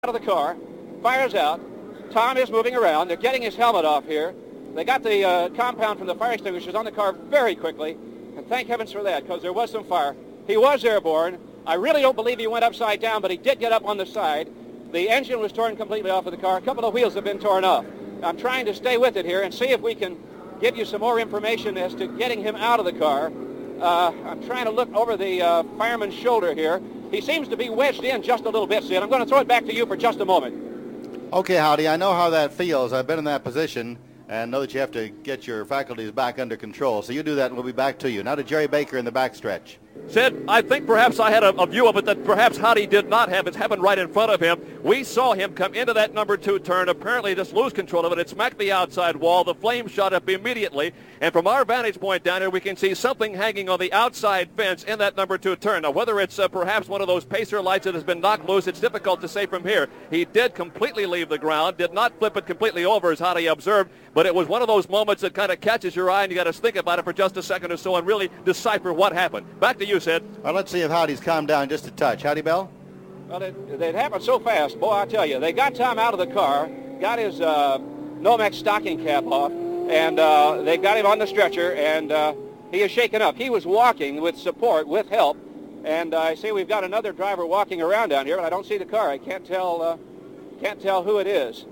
Out of the car, fires out. Tom is moving around. They're getting his helmet off here. They got the compound from the fire extinguishers on the car very quickly, and thank heavens for that, because there was some fire. He was airborne. I really don't believe he went upside down, but he did get up on the side. The engine was torn completely off of the car. A couple of wheels have been torn off. I'm trying to stay with it here and see if we can give you some more information as to getting him out of the car. I'm trying to look over the fireman's shoulder here. He seems to be wedged in just a little bit, Sid. I'm going to throw it back to you for just a moment. Okay, Howdy, I know how that feels. I've been in that position and know that you have to get your faculties back under control. So you do that and we'll be back to you. Now to Jerry Baker in the backstretch. Sid, I think perhaps I had a view of it that perhaps Howdy did not have. It's happened right in front of him. We saw him come into that number 2 turn, apparently just lose control of it. It smacked the outside wall. The flame shot up immediately. And from our vantage point down here, we can see something hanging on the outside fence in that number 2 turn. Now, whether it's perhaps one of those pacer lights that has been knocked loose, it's difficult to say from here. He did completely leave the ground, did not flip it completely over as Howdy observed, but it was one of those moments that kind of catches your eye and you got to think about it for just a second or so and really decipher what happened. Back to you, Sid. Well, let's see if Howdy's calmed down just a touch. Howdy, Bell? Well, it happened so fast. Boy, I tell you, they got Tom out of the car, got his Nomex stocking cap off, and they got him on the stretcher, and he is shaken up. He was walking with support, with help, and I see we've got another driver walking around down here, but I don't see the car. I can't tell who it is.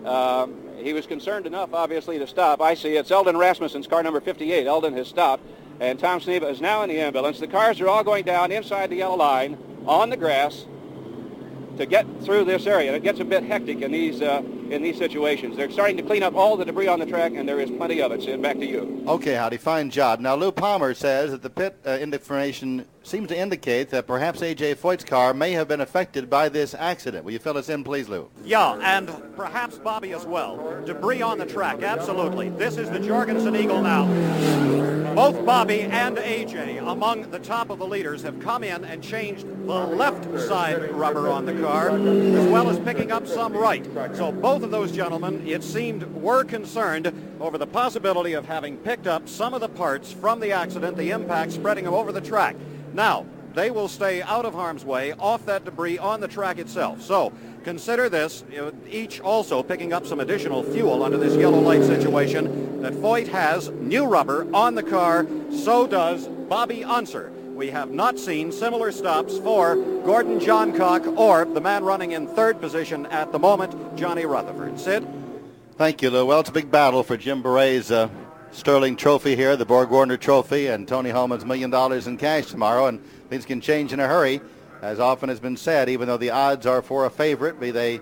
He was concerned enough, obviously, to stop. I see it's Eldon Rasmussen's car, number 58. Eldon has stopped, and Tom Sneva is now in the ambulance. The cars are all going down inside the yellow line on the grass to get through this area. It gets a bit hectic in these situations. They're starting to clean up all the debris on the track, and there is plenty of it. Sid, back to you. Okay, Howdy, fine job. Now, Lou Palmer says that the pit information seems to indicate that perhaps A.J. Foyt's car may have been affected by this accident. Will you fill us in, please, Lou? Yeah, and perhaps Bobby as well. Debris on the track, absolutely. This is the Jorgensen Eagle now. Both Bobby and A.J., among the top of the leaders, have come in and changed the left side rubber on the car, as well as picking up some right. So both of those gentlemen, it seemed, were concerned over the possibility of having picked up some of the parts from the accident, the impact spreading them over the track. Now, they will stay out of harm's way, off that debris on the track itself. So consider this, each also picking up some additional fuel under this yellow light situation, that Foyt has new rubber on the car, so does Bobby Unser. We have not seen similar stops for Gordon Johncock or the man running in third position at the moment, Johnny Rutherford. Sid? Thank you, Lou. Well, it's a big battle for Jim Beret's Sterling Trophy here, the Borg Warner Trophy, and Tony Holman's $1 million in cash tomorrow, and things can change in a hurry, as often has been said, even though the odds are for a favorite, be they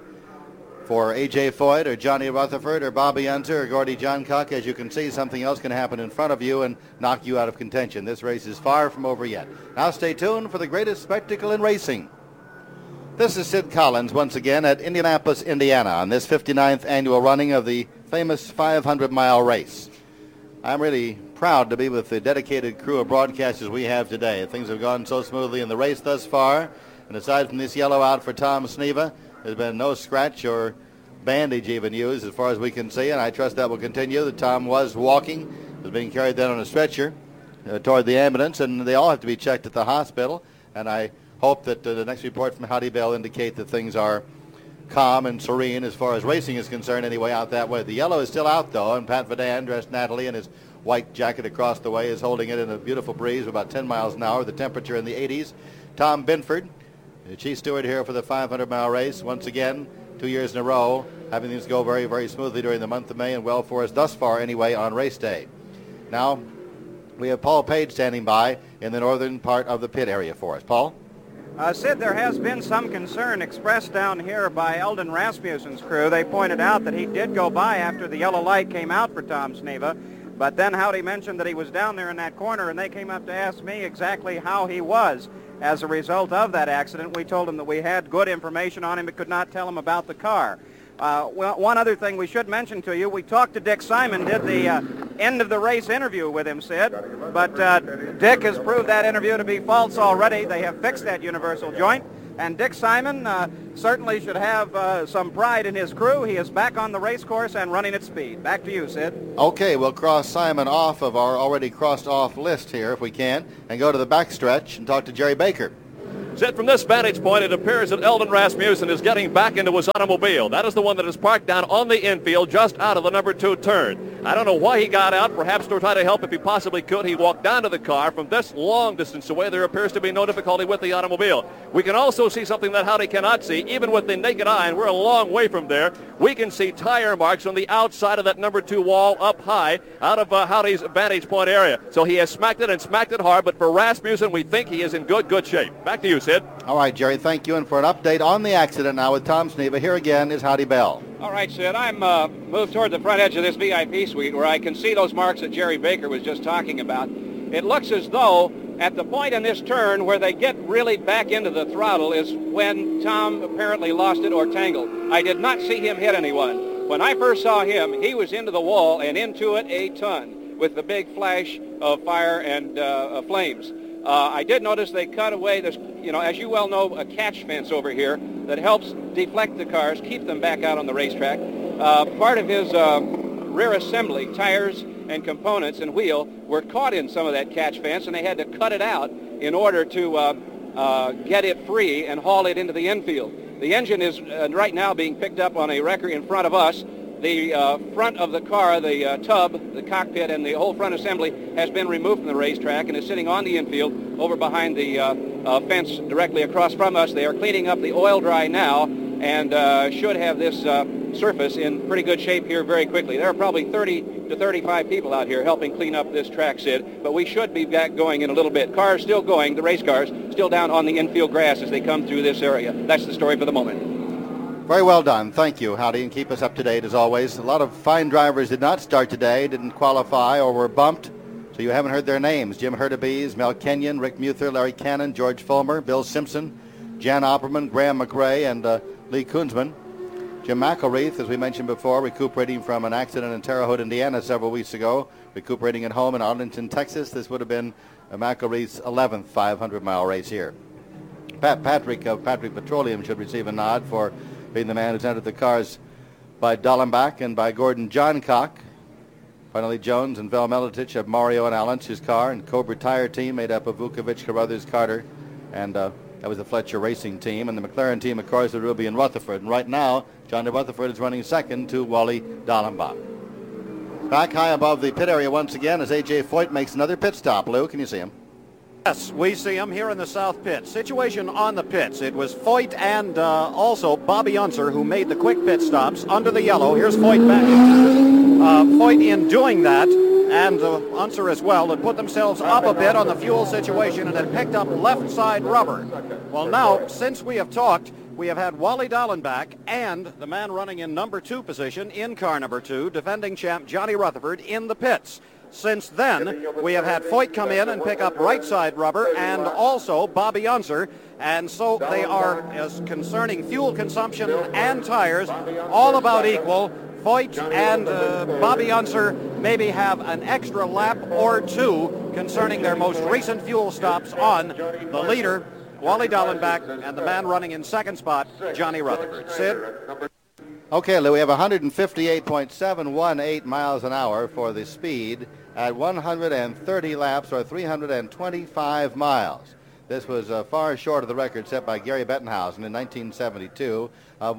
for A.J. Foyt or Johnny Rutherford or Bobby Unser or Gordy Johncock. As you can see, something else can happen in front of you and knock you out of contention. This race is far from over yet. Now stay tuned for the greatest spectacle in racing. This is Sid Collins once again at Indianapolis, Indiana, on this 59th annual running of the famous 500-mile race. I'm really proud to be with the dedicated crew of broadcasters we have today. Things have gone so smoothly in the race thus far, and aside from this yellow out for Tom Sneva, there's been no scratch or bandage even used as far as we can see, and I trust that will continue. That Tom was walking, was being carried then on a stretcher toward the ambulance, and they all have to be checked at the hospital, and I hope that the next report from Howdy Bell indicate that things are calm and serene as far as racing is concerned anyway out that way. The yellow is still out, though, and Pat Vadan, dressed Natalie in his white jacket across the way, is holding it in a beautiful breeze of about 10 miles an hour, the temperature in the 80s. Tom Binford, the chief steward here for the 500-mile race, once again, 2 years in a row, having things go very, very smoothly during the month of May and well for us thus far anyway on race day. Now, we have Paul Page standing by in the northern part of the pit area for us. Paul? Sid, there has been some concern expressed down here by Eldon Rasmussen's crew. They pointed out that he did go by after the yellow light came out for Tom Sneva, but then Howdy mentioned that he was down there in that corner, and they came up to ask me exactly how he was as a result of that accident. We told him that we had good information on him but could not tell him about the car. Well, one other thing we should mention to you, we talked to Dick Simon, did the end of the race interview with him, Sid, but Dick has proved that interview to be false already. They have fixed that universal joint, and Dick Simon certainly should have some pride in his crew. He is back on the race course and running at speed. Back to you, Sid. Okay, we'll cross Simon off of our already crossed off list here if we can, and go to the backstretch and talk to Jerry Baker. Sid, from this vantage point, it appears that Eldon Rasmussen is getting back into his automobile. That is the one that is parked down on the infield just out of the number 2 turn. I don't know why he got out, perhaps to try to help if he possibly could. He walked down to the car. From this long distance away, there appears to be no difficulty with the automobile. We can also see something that Howdy cannot see, even with the naked eye, and we're a long way from there. We can see tire marks on the outside of that number 2 wall up high out of Howdy's vantage point area. So he has smacked it and smacked it hard, but for Rasmussen, we think he is in good shape. Back to you, Sid. All right, Jerry, thank you. And for an update on the accident now with Tom Sneva, here again is Howdy Bell. All right, Sid, I'm moved toward the front edge of this VIP suite where I can see those marks that Jerry Baker was just talking about. It looks as though at the point in this turn where they get really back into the throttle is when Tom apparently lost it or tangled. I did not see him hit anyone. When I first saw him, he was into the wall and into it a ton with the big flash of fire and flames. I did notice they cut away this, as you well know, a catch fence over here that helps deflect the cars, keep them back out on the racetrack. Part of his rear assembly, tires and components and wheel, were caught in some of that catch fence, and they had to cut it out in order to get it free and haul it into the infield. The engine is right now being picked up on a wrecker in front of us. The front of the car, the tub, the cockpit, and the whole front assembly has been removed from the racetrack and is sitting on the infield over behind the fence directly across from us. They are cleaning up the oil dry now and should have this surface in pretty good shape here very quickly. There are probably 30 to 35 people out here helping clean up this track, Sid, but we should be back going in a little bit. Cars still going, the race cars, still down on the infield grass as they come through this area. That's the story for the moment. Very well done. Thank you, Howdy, and keep us up to date as always. A lot of fine drivers did not start today, didn't qualify, or were bumped, so you haven't heard their names. Jim Hurtubise, Mel Kenyon, Rick Muther, Larry Cannon, George Fulmer, Bill Simpson, Jan Opperman, Graham McRae, and Lee Kunzman. Jim McElreath, as we mentioned before, recuperating from an accident in Terre Haute, Indiana several weeks ago, recuperating at home in Arlington, Texas. This would have been McElreath's 11th 500-mile race here. Patrick of Patrick Petroleum should receive a nod for being the man who's entered the cars by Dallenbach and by Gordon Johncock. Finally, Jones and Vel Miletich of Mario and Allen's car, and Cobra Tire team made up of Vukovic, Carruthers, Carter, and that was the Fletcher Racing team. And the McLaren team, of course, with Ruby and Rutherford. And right now, John de Rutherford is running second to Wally Dallenbach. Back high above the pit area once again as A.J. Foyt makes another pit stop. Lou, can you see him? Yes, we see him here in the south pit. Situation on the pits. It was Foyt and also Bobby Unser who made the quick pit stops under the yellow. Here's Foyt back. Foyt in doing that, and Unser as well, had put themselves up a bit on the fuel situation and had picked up left side rubber. Well, now, since we have talked, we have had Wally Dallenbach and the man running in number 2 position in car number 2, defending champ Johnny Rutherford, in the pits. Since then, we have had Foyt come in and pick up right side rubber, and also Bobby Unser, and so they are, as concerning fuel consumption and tires, all about equal. Foyt and Bobby Unser maybe have an extra lap or two concerning their most recent fuel stops on the leader, Wally Dallenbach, and the man running in second spot, Johnny Rutherford. Sid? Okay, Lou, we have 158.718 miles an hour for the speed at 130 laps, or 325 miles. This was far short of the record set by Gary Bettenhausen in 1972 of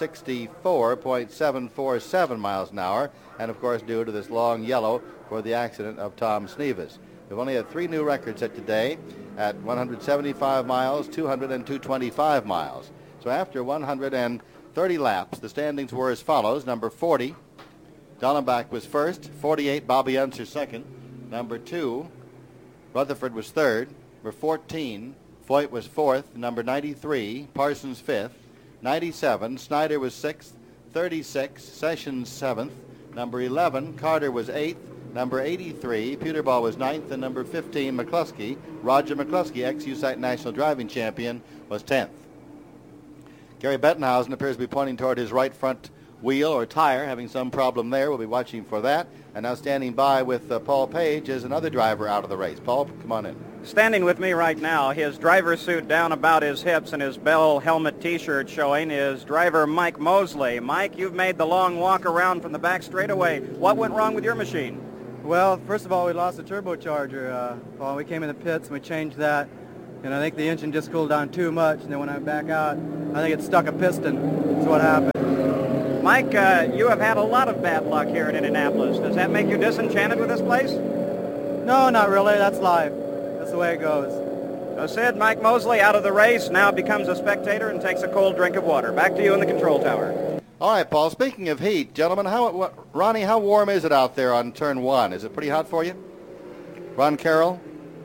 164.747 miles an hour, and of course due to this long yellow for the accident of Tom Snevas. We've only had 3 new records set today at 175 miles, 200, and 225 miles. So after 130 laps, the standings were as follows. Number 40, Dallenbach was first. 48, Bobby Unser second. Number 2, Rutherford was third. Number 14, Foyt was fourth. Number 93, Parsons fifth. 97, Snyder was sixth. 36, Sessions seventh. Number 11, Carter was eighth. Number 83, Peterball was ninth. And number 15, McCluskey, Roger McCluskey, ex-USAC national driving champion, was 10th. Gary Bettenhausen appears to be pointing toward his right front wheel or tire, having some problem there. We'll be watching for that. And now standing by with Paul Page is another driver out of the race. Paul, come on in. Standing with me right now, his driver's suit down about his hips and his Bell helmet T-shirt showing, is driver Mike Mosley. Mike, you've made the long walk around from the back straightaway. What went wrong with your machine? Well, first of all, we lost the turbocharger. Well, we came in the pits and we changed that. and I think the engine just cooled down too much, and then when I went back out, I think it stuck a piston. That's what happened. Mike, you have had a lot of bad luck here in Indianapolis. Does that make you disenchanted with this place? No, not really. That's life. That's the way it goes. So Sid, Mike Mosley out of the race, now becomes a spectator and takes a cold drink of water. Back to you in the control tower. All right, Paul, speaking of heat, gentlemen, Ronnie, how warm is it out there on turn 1? Is it pretty hot for you? Ron Carroll?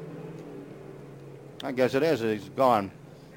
I guess it is. He's gone.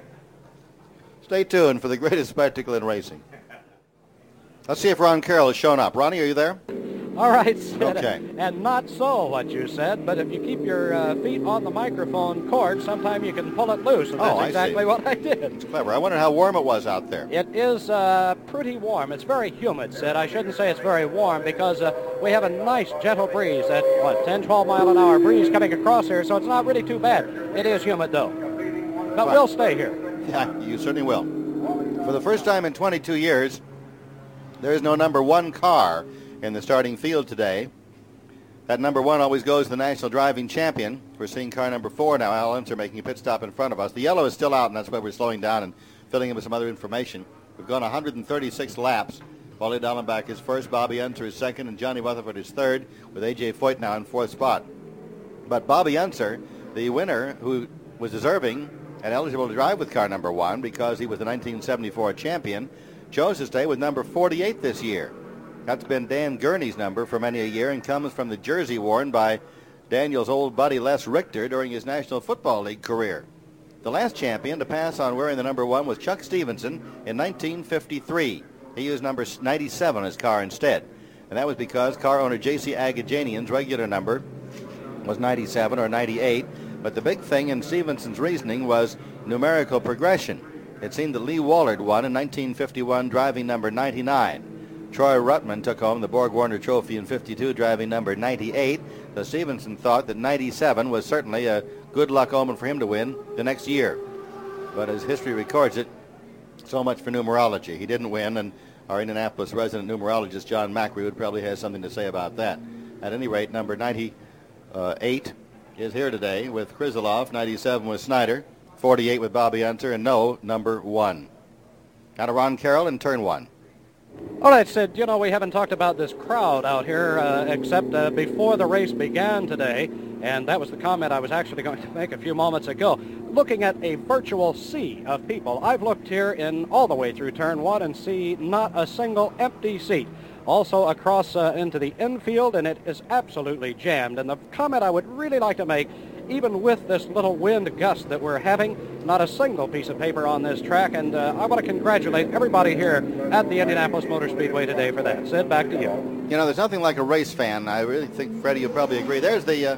Stay tuned for the greatest spectacle in racing. Let's see if Ron Carroll has shown up. Ronnie, are you there? All right, Sid. Okay. And not so what you said, but if you keep your feet on the microphone cord, sometime you can pull it loose. And that's exactly what I did. It's clever. I wonder how warm it was out there. It is pretty warm. It's very humid, Sid. I shouldn't say it's very warm because we have a nice gentle breeze at, 10, 12 mile an hour breeze coming across here, so it's not really too bad. It is humid, though. But we'll stay here. Yeah, you certainly will. For the first time in 22 years, there is no number 1 car in the starting field today. That number 1 always goes to the national driving champion. We're seeing car number 4 now. Al Unser making a pit stop in front of us. The yellow is still out, and that's why we're slowing down and filling in with some other information. We've gone 136 laps. Wally Dallenbach is first, Bobby Unser is second, and Johnny Rutherford is third, with A.J. Foyt now in 4th spot. But Bobby Unser, the winner, who was deserving and eligible to drive with car number 1 because he was the 1974 champion, chose to stay with number 48 this year. That's been Dan Gurney's number for many a year and comes from the jersey worn by Daniel's old buddy Les Richter during his National Football League career. The last champion to pass on wearing the number 1 was Chuck Stevenson in 1953. He used number 97 on his car instead. And that was because car owner J.C. Agajanian's regular number was 97 or 98. But the big thing in Stevenson's reasoning was numerical progression. It seemed that Lee Wallard won in 1951 driving number 99. Troy Ruttman took home the Borg-Warner Trophy in 52 driving number 98. So Stevenson thought that 97 was certainly a good luck omen for him to win the next year. But as history records it, so much for numerology. He didn't win, and our Indianapolis resident numerologist John Macri probably has something to say about that. At any rate, number 98 is here today with Krisilov, 97 with Snyder, 48 with Bobby Unser, and no number 1. Got a Ron Carroll in turn 1. All right, Sid, you know, we haven't talked about this crowd out here except before the race began today, and that was the comment I was actually going to make a few moments ago. Looking at a virtual sea of people, I've looked here in all the way through turn 1 and see not a single empty seat. Also across into the infield, and it is absolutely jammed. And the comment I would really like to make, even with this little wind gust that we're having, not a single piece of paper on this track, and I want to congratulate everybody here at the Indianapolis Motor Speedway today for that. Sid, back to you. You know, there's nothing like a race fan. I really think, Freddie, you'll probably agree. There's the,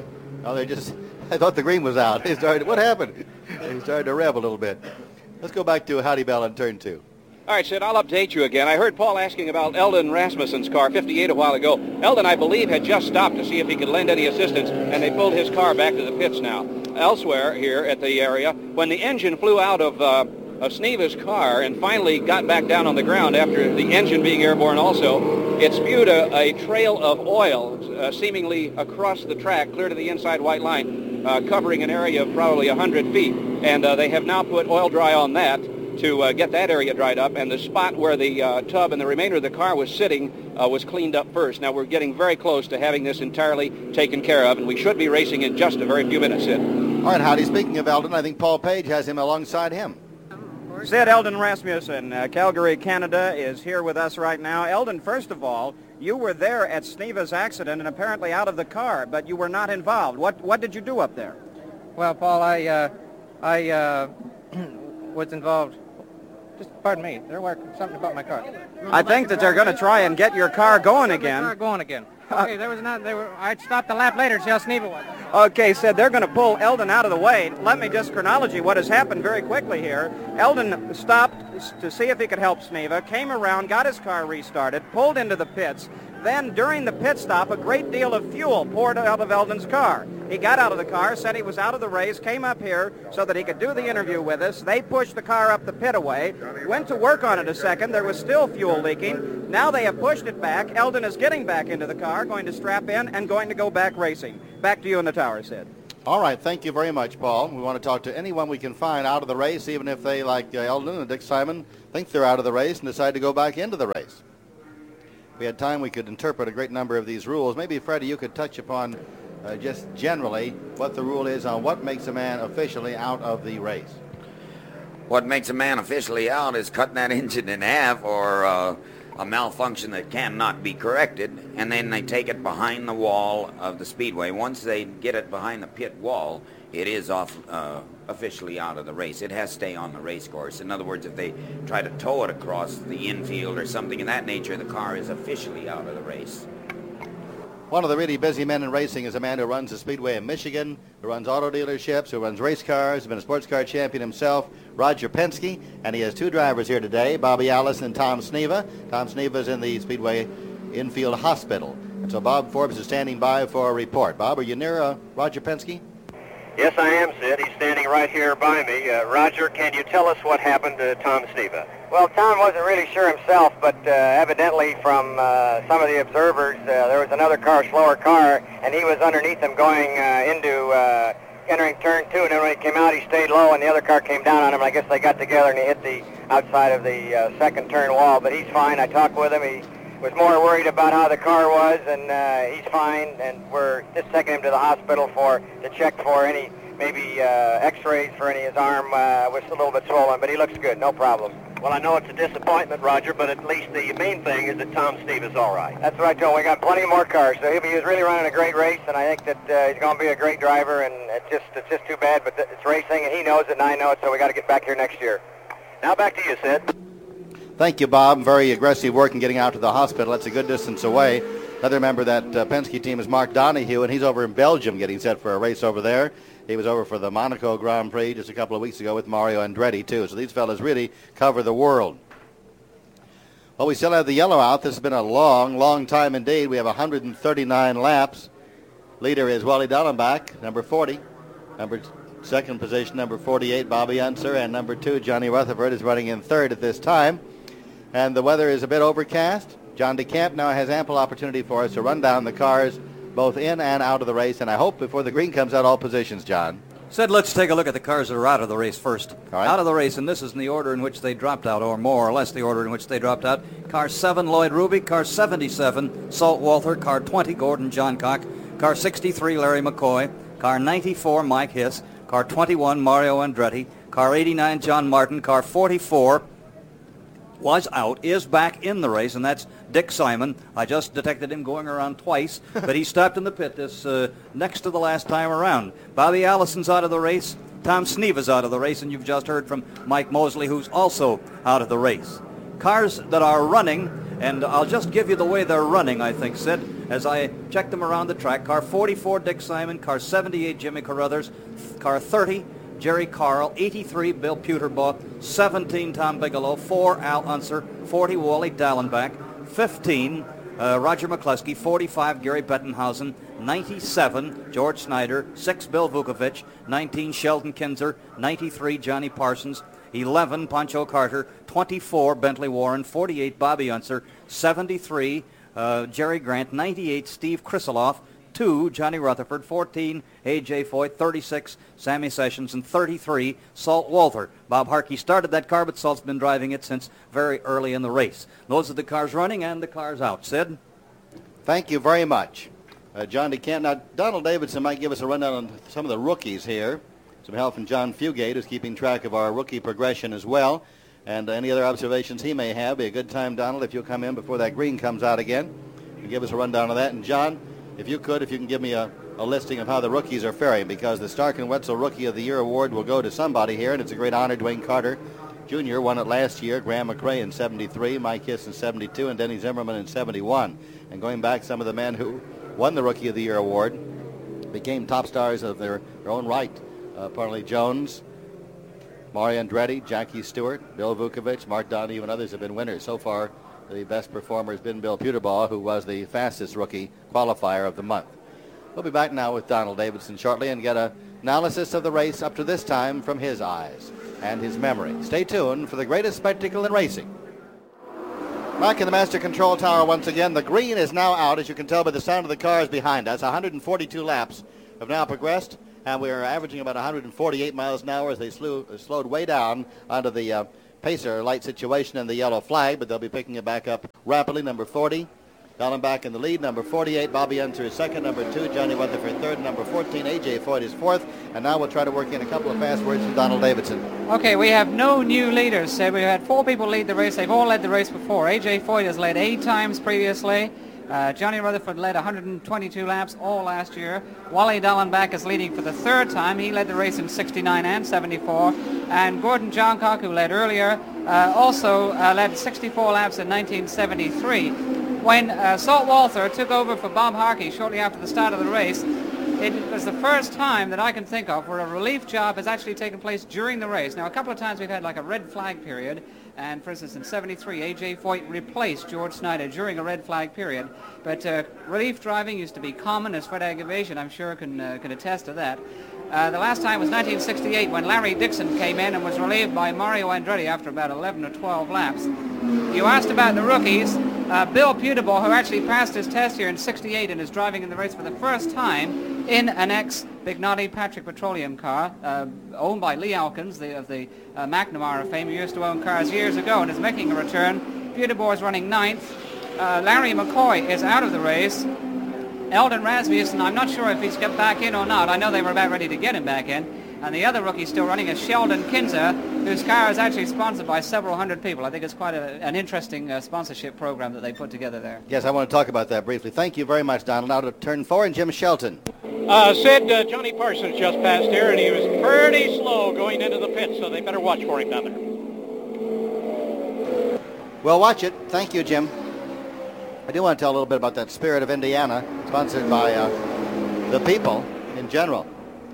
I thought the green was out. What happened? He started to rev a little bit. Let's go back to Howdy Bell on turn 2. All right, Sid, I'll update you again. I heard Paul asking about Eldon Rasmussen's car, 58, a while ago. Eldon, I believe, had just stopped to see if he could lend any assistance, and they pulled his car back to the pits now. Elsewhere here at the area, when the engine flew out of Sneva's car and finally got back down on the ground after the engine being airborne also, it spewed a trail of oil seemingly across the track, clear to the inside white line, covering an area of probably 100 feet. And they have now put oil dry on that to get that area dried up, and the spot where the tub and the remainder of the car was sitting was cleaned up first. Now we're getting very close to having this entirely taken care of, and we should be racing in just a very few minutes, Sid. All right, Howdy, speaking of Eldon, I think Paul Page has him alongside him. Sid, Eldon Rasmussen, Calgary, Canada, is here with us right now. Eldon, first of all, you were there at Sneva's accident and apparently out of the car, but you were not involved. What did you do up there? Well, Paul, I was involved. Just pardon me. They're working something about my car. I think that they're going to try and get your car going again. Car going again. Okay, there was not. I'd stopped the lap later to see how Sneva was. Okay, Sid, they're going to pull Eldon out of the way. Let me just chronology what has happened very quickly here. Eldon stopped to see if he could help Sneva, came around, got his car restarted, pulled into the pits. Then, during the pit stop, a great deal of fuel poured out of Eldon's car. He got out of the car, said he was out of the race, came up here so that he could do the interview with us. They pushed the car up the pit away, went to work on it a second. There was still fuel leaking. Now they have pushed it back. Eldon is getting back into the car, going to strap in, and going to go back racing. Back to you in the tower, Sid. All right, thank you very much, Paul. We want to talk to anyone we can find out of the race, even if they, like Eldon and Dick Simon, think they're out of the race and decide to go back into the race. If we had time, we could interpret a great number of these rules. Maybe, Freddie, you could touch upon just generally what the rule is on what makes a man officially out of the race. What makes a man officially out is cutting that engine in half or a malfunction that cannot be corrected, and then they take it behind the wall of the speedway. Once they get it behind the pit wall, it is officially out of the race. It has to stay on the race course. In other words, if they try to tow it across the infield or something of that nature, the car is officially out of the race. One of the really busy men in racing is a man who runs a speedway in Michigan, who runs auto dealerships, who runs race cars, has been a sports car champion himself, Roger Penske, and he has two drivers here today, Bobby Allison and Tom Sneva. Tom Sneva is in the Speedway Infield Hospital. And so Bob Forbes is standing by for a report. Bob, are you near Roger Penske? Yes, I am, Sid. He's standing right here by me. Roger, can you tell us what happened to Tom Sneva? Well, Tom wasn't really sure himself, but evidently from some of the observers, there was another car, slower car, and he was underneath him going entering turn 2, and then when he came out, he stayed low, and the other car came down on him. I guess they got together, and he hit the outside of the second turn wall, but he's fine. I talked with him. He was more worried about how the car was, and he's fine, and we're just taking him to the hospital to check for any maybe x-rays for any. His arm was a little bit swollen, but he looks good, no problem. Well, I know it's a disappointment, Roger, but at least the main thing is that Tom Sneva's all right. That's what I told him. We got plenty more cars, so he was really running a great race, and I think that he's going to be a great driver, and it's just too bad, but it's racing, and he knows it, and I know it, so we got to get back here next year. Now back to you, Sid. Thank you, Bob. Very aggressive work in getting out to the hospital. That's a good distance away. Another member of that Penske team is Mark Donohue, and he's over in Belgium getting set for a race over there. He was over for the Monaco Grand Prix just a couple of weeks ago with Mario Andretti, too. So these fellas really cover the world. Well, we still have the yellow out. This has been a long, long time indeed. We have 139 laps. Leader is Wally Dallenbach, number 40. Second position, number 48, Bobby Unser, and number 2, Johnny Rutherford, is running in third at this time. And the weather is a bit overcast. John DeCamp now has ample opportunity for us to run down the cars both in and out of the race, and I hope before the green comes out, all positions, John. Sid, let's take a look at the cars that are out of the race first. All right. Out of the race, and this is in the order in which they dropped out, or more or less the order in which they dropped out. Car 7, Lloyd Ruby. Car 77, Salt Walther. Car 20, Gordon Johncock. Car 63, Larry McCoy. Car 94, Mike Hiss. Car 21, Mario Andretti. Car 89, John Martin. Car 44 was out, is back in the race, and that's Dick Simon. I just detected him going around twice, but he stopped in the pit this next to the last time around. Bobby Allison's out of the race. Tom Sneva's out of the race, and you've just heard from Mike Mosley, who's also out of the race. Cars that are running, and I'll just give you the way they're running, I think, Sid, as I check them around the track. Car 44, Dick Simon. Car 78, Jimmy Carruthers. Car 30, Jerry Carl. 83, Bill Puterbaugh. 17, Tom Bigelow. 4, Al Unser. 40, Wally Dallenbach. 15, Roger McCluskey. 45, Gary Bettenhausen. 97, George Snyder. 6, Bill Vukovich. 19, Sheldon Kinzer. 93, Johnny Parsons. 11, Pancho Carter. 24, Bentley Warren. 48, Bobby Unser. 73, Jerry Grant. 98, Steve Krisiloff. 2, Johnny Rutherford. 14, A.J. Foyt. 36, Sammy Sessions. And 33, Salt Walther. Bob Harkey started that car, but Salt's been driving it since very early in the race. Those are the cars running and the cars out. Sid? Thank you very much. John DeCamp. Now, Donald Davidson might give us a rundown on some of the rookies here. Some help from John Fugate, who's keeping track of our rookie progression as well. And any other observations he may have. Be a good time, Donald, if you'll come in before that green comes out again and give us a rundown of that. And, John, if you can give me a listing of how the rookies are faring, because the Stark and Wetzel Rookie of the Year award will go to somebody here, and it's a great honor. Dwayne Carter Jr. won it last year, Graham McRae in 73, Mike Hiss in 72, and Denny Zimmerman in 71. And going back, some of the men who won the Rookie of the Year award became top stars of their own right. Parley Jones, Mario Andretti, Jackie Stewart, Bill Vukovich, Mark Donohue, and others have been winners. So far, the best performer has been Bill Puterbaugh, who was the fastest rookie qualifier of the month. We'll be back now with Donald Davidson shortly and get an analysis of the race up to this time from his eyes and his memory. Stay tuned for the greatest spectacle in racing. Back in the Master Control Tower once again. The green is now out, as you can tell by the sound of the cars behind us. 142 laps have now progressed, and we are averaging about 148 miles an hour as they slowed way down onto the pacer light situation in the yellow flag, but they'll be picking it back up rapidly. Number 40, Dallenbach in the lead. Number 48, Bobby Unser is second. Number 2, Johnny Rutherford third. Number 14, A.J. Foyt is fourth. And now we'll try to work in a couple of fast words from Donald Davidson. Okay, we have no new leaders. So we had 4 people lead the race. They've all led the race before. A.J. Foyt has led 8 times previously. Johnny Rutherford led 122 laps all last year. Wally Dallenbach is leading for the 3rd time. He led the race in 69 and 74. And Gordon Johncock, who led earlier, also led 64 laps in 1973. When Salt Walther took over for Bob Harkey shortly after the start of the race, it was the first time that I can think of where a relief job has actually taken place during the race. Now, a couple of times we've had like a red flag period, and for instance in 73, A.J. Foyt replaced George Snyder during a red flag period. But relief driving used to be common, as Fred Agavasian, I'm sure, can attest to that. The last time was 1968 when Larry Dixon came in and was relieved by Mario Andretti after about 11 or 12 laps. You asked about the rookies. Bill Peterborough, who actually passed his test here in 68 and is driving in the race for the first time in an ex-Bignotti Patrick Petroleum car, owned by Lee Alkins, of the McNamara fame, who used to own cars years ago and is making a return. Peterborough is running 9th. Larry McCoy is out of the race. Eldon Rasmussen, I'm not sure if he's got back in or not. I know they were about ready to get him back in. And the other rookie still running is Sheldon Kinzer, whose car is actually sponsored by several hundred people. I think it's quite an interesting sponsorship program that they put together there. Yes, I want to talk about that briefly. Thank you very much, Donald. Now to turn 4 and Jim Shelton. Sid, Johnny Parsons just passed here, and he was pretty slow going into the pits, so they better watch for him down there. Well, watch it. Thank you, Jim. I do want to tell a little bit about that Spirit of Indiana, sponsored by the people in general.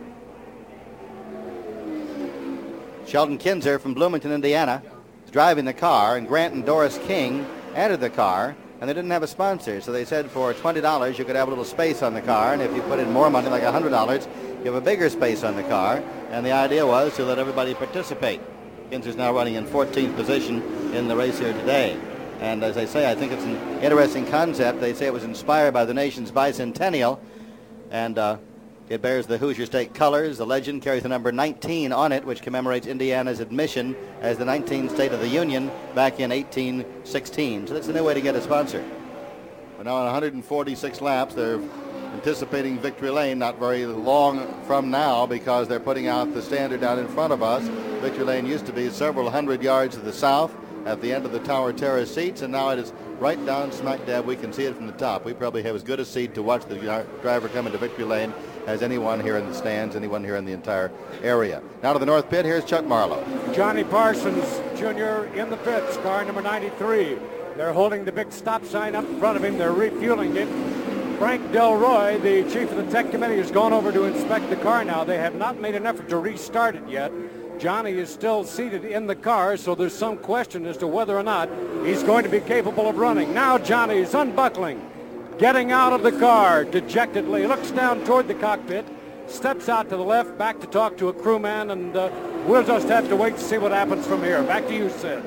Sheldon Kinzer from Bloomington, Indiana, is driving the car, and Grant and Doris King entered the car, and they didn't have a sponsor, so they said for $20 you could have a little space on the car, and if you put in more money, like $100, you have a bigger space on the car, and the idea was to let everybody participate. Kinzer's now running in 14th position in the race here today. And as I say, I think it's an interesting concept. They say it was inspired by the nation's bicentennial, and it bears the Hoosier State colors. The legend carries the number 19 on it, which commemorates Indiana's admission as the 19th state of the Union back in 1816. So that's a new way to get a sponsor. We're now on 146 laps. They're anticipating Victory Lane not very long from now because they're putting out the standard down in front of us. Victory Lane used to be several hundred yards to the south at the end of the Tower Terrace seats, and now it is right down smack dab. We can see it from the top. We probably have as good a seat to watch the driver come into Victory Lane as anyone here in the stands, anyone here in the entire area. Now to the north pit, here's Chuck Marlowe. Johnny Parsons Jr. in the pits, car number 93. They're holding the big stop sign up in front of him. They're refueling it. Frank Delroy, the chief of the tech committee, has gone over to inspect the car now. They have not made an effort to restart it yet. Johnny is still seated in the car, so there's some question as to whether or not he's going to be capable of running. Now Johnny is unbuckling, getting out of the car dejectedly, looks down toward the cockpit, steps out to the left, back to talk to a crewman, and we'll just have to wait to see what happens from here. Back to you, Sid.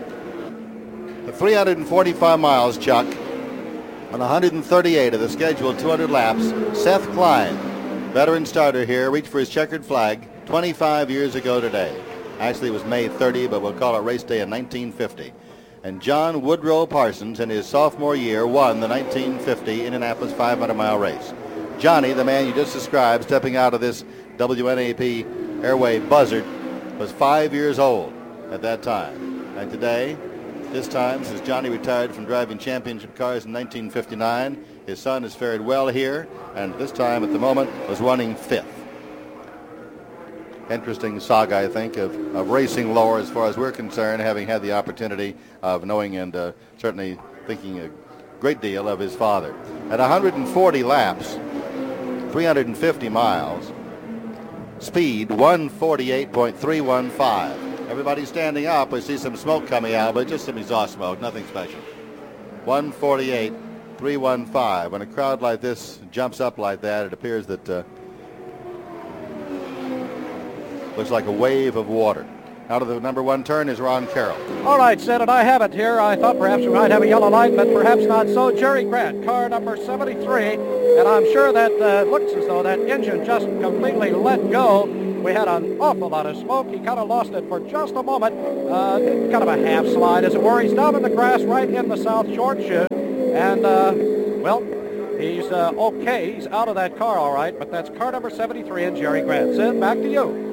The 345 miles, Chuck, on 138 of the scheduled 200 laps. Seth Klein, veteran starter here, reached for his checkered flag 25 years ago today. Actually, it was May 30, but we'll call it race day in 1950. And John Woodrow Parsons, in his sophomore year, won the 1950 Indianapolis 500-mile race. Johnny, the man you just described, stepping out of this WNAP airway buzzard, was 5 years old at that time. And today, this time, since Johnny retired from driving championship cars in 1959, his son has fared well here, and this time, at the moment, was running 5th. Interesting saga, I think, of racing lore as far as we're concerned, having had the opportunity of knowing and certainly thinking a great deal of his father. At 140 laps, 350 miles, speed 148.315. Everybody's standing up. We see some smoke coming out, but just some exhaust smoke, nothing special. 148.315. When a crowd like this jumps up like that, it appears that looks like a wave of water. Out of the number 1 turn is Ron Carroll. All right, Sid, and I have it here. I thought perhaps we might have a yellow light, but perhaps not so. Jerry Grant, car number 73, and I'm sure that looks as though that engine just completely let go. We had an awful lot of smoke. He kind of lost it for just a moment. Kind of a half slide, as it were. He's down in the grass right in the South Short chute, and, well, he's okay. He's out of that car all right, but that's car number 73 and Jerry Grant. Sid, back to you.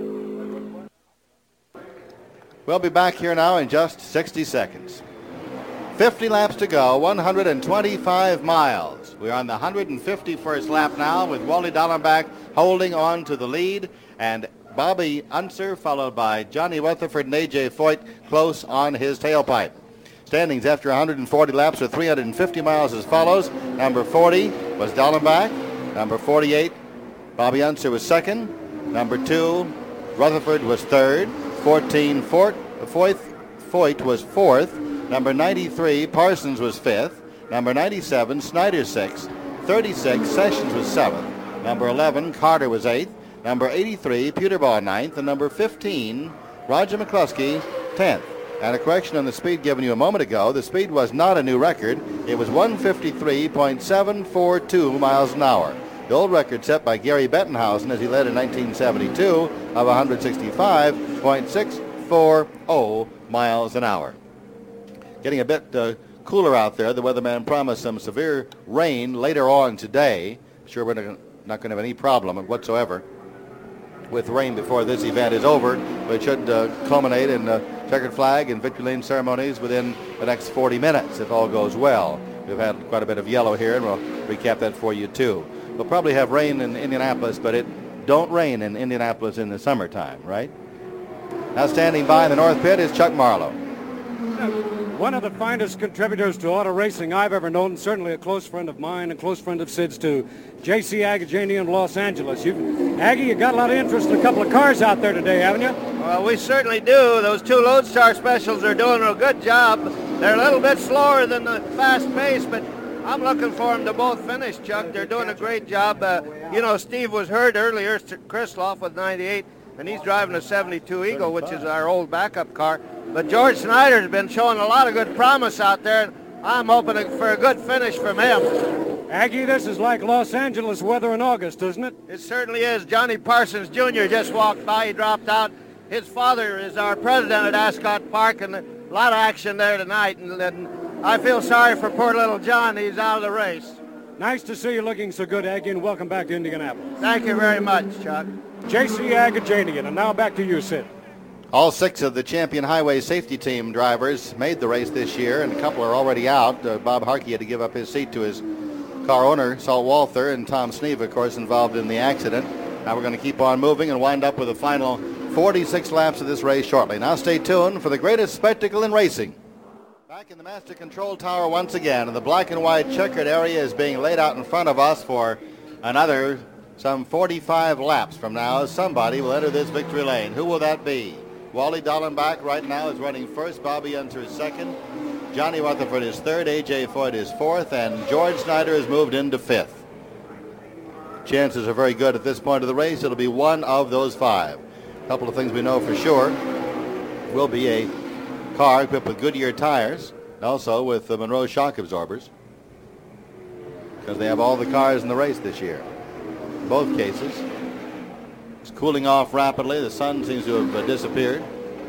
We'll be back here now in just 60 seconds. 50 laps to go, 125 miles. We're on the 151st lap now with Wally Dallenbach holding on to the lead and Bobby Unser followed by Johnny Rutherford and A.J. Foyt close on his tailpipe. Standings after 140 laps are 350 miles as follows. Number 40 was Dallenbach. Number 48, Bobby Unser was second. Number 2, Rutherford was third. 14, Foyt was fourth. Number 93, Parsons was fifth. Number 97, Snyder sixth. 36, Sessions was seventh. Number 11, Carter was eighth. Number 83, Peterbaugh ninth. And number 15, Roger McCluskey 10th. And a correction on the speed given you a moment ago. The speed was not a new record. It was 153.742 miles an hour. The old record set by Gary Bettenhausen as he led in 1972 of 165.640 miles an hour. Getting a bit cooler out there. The weatherman promised some severe rain later on today. I'm sure we're not going to have any problem whatsoever with rain before this event is over, but it should culminate in checkered flag and victory lane ceremonies within the next 40 minutes if all goes well. We've had quite a bit of yellow here, and we'll recap that for you too. We'll probably have rain in Indianapolis, but it don't rain in Indianapolis in the summertime, right? Now standing by in the north pit is Chuck Marlowe. One of the finest contributors to auto racing I've ever known, certainly a close friend of mine and close friend of Sid's too, J.C. Agajanian in Los Angeles. Aggie, you got a lot of interest in a couple of cars out there today, haven't you? Well, we certainly do. Those two Lodestar specials are doing a good job. They're a little bit slower than the fast pace, but I'm looking for them to both finish, Chuck. They're doing a great job. Steve was heard earlier, Krisloff with 98, and he's driving a 72 Eagle, which is our old backup car. But George Snyder's been showing a lot of good promise out there, and I'm hoping for a good finish from him. Aggie, this is like Los Angeles weather in August, isn't it? It certainly is. Johnny Parsons Jr. just walked by. He dropped out. His father is our president at Ascot Park, and a lot of action there tonight. And I feel sorry for poor little John. He's out of the race. Nice to see you looking so good, Aggie, and welcome back to Indianapolis. Thank you very much, Chuck. J.C. Agajanian, and now back to you, Sid. All 6 of the Champion Highway Safety Team drivers made the race this year, and a couple are already out. Bob Harkey had to give up his seat to his car owner, Salt Walther, and Tom Sneve, of course, involved in the accident. Now we're going to keep on moving and wind up with the final 46 laps of this race shortly. Now stay tuned for the greatest spectacle in racing. Back in the Master Control Tower once again, and the black and white checkered area is being laid out in front of us for another some 45 laps from now. Somebody will enter this victory lane. Who will that be? Wally Dallenbach right now is running first. Bobby Unser is second. Johnny Rutherford is third. A.J. Foyt is fourth. And George Snyder has moved into fifth. Chances are very good at this point of the race. It'll be one of those 5. A couple of things we know for sure. Will be a car equipped with Goodyear tires, and also with the Monroe shock absorbers, because they have all the cars in the race this year. In both cases, it's cooling off rapidly. The sun seems to have disappeared.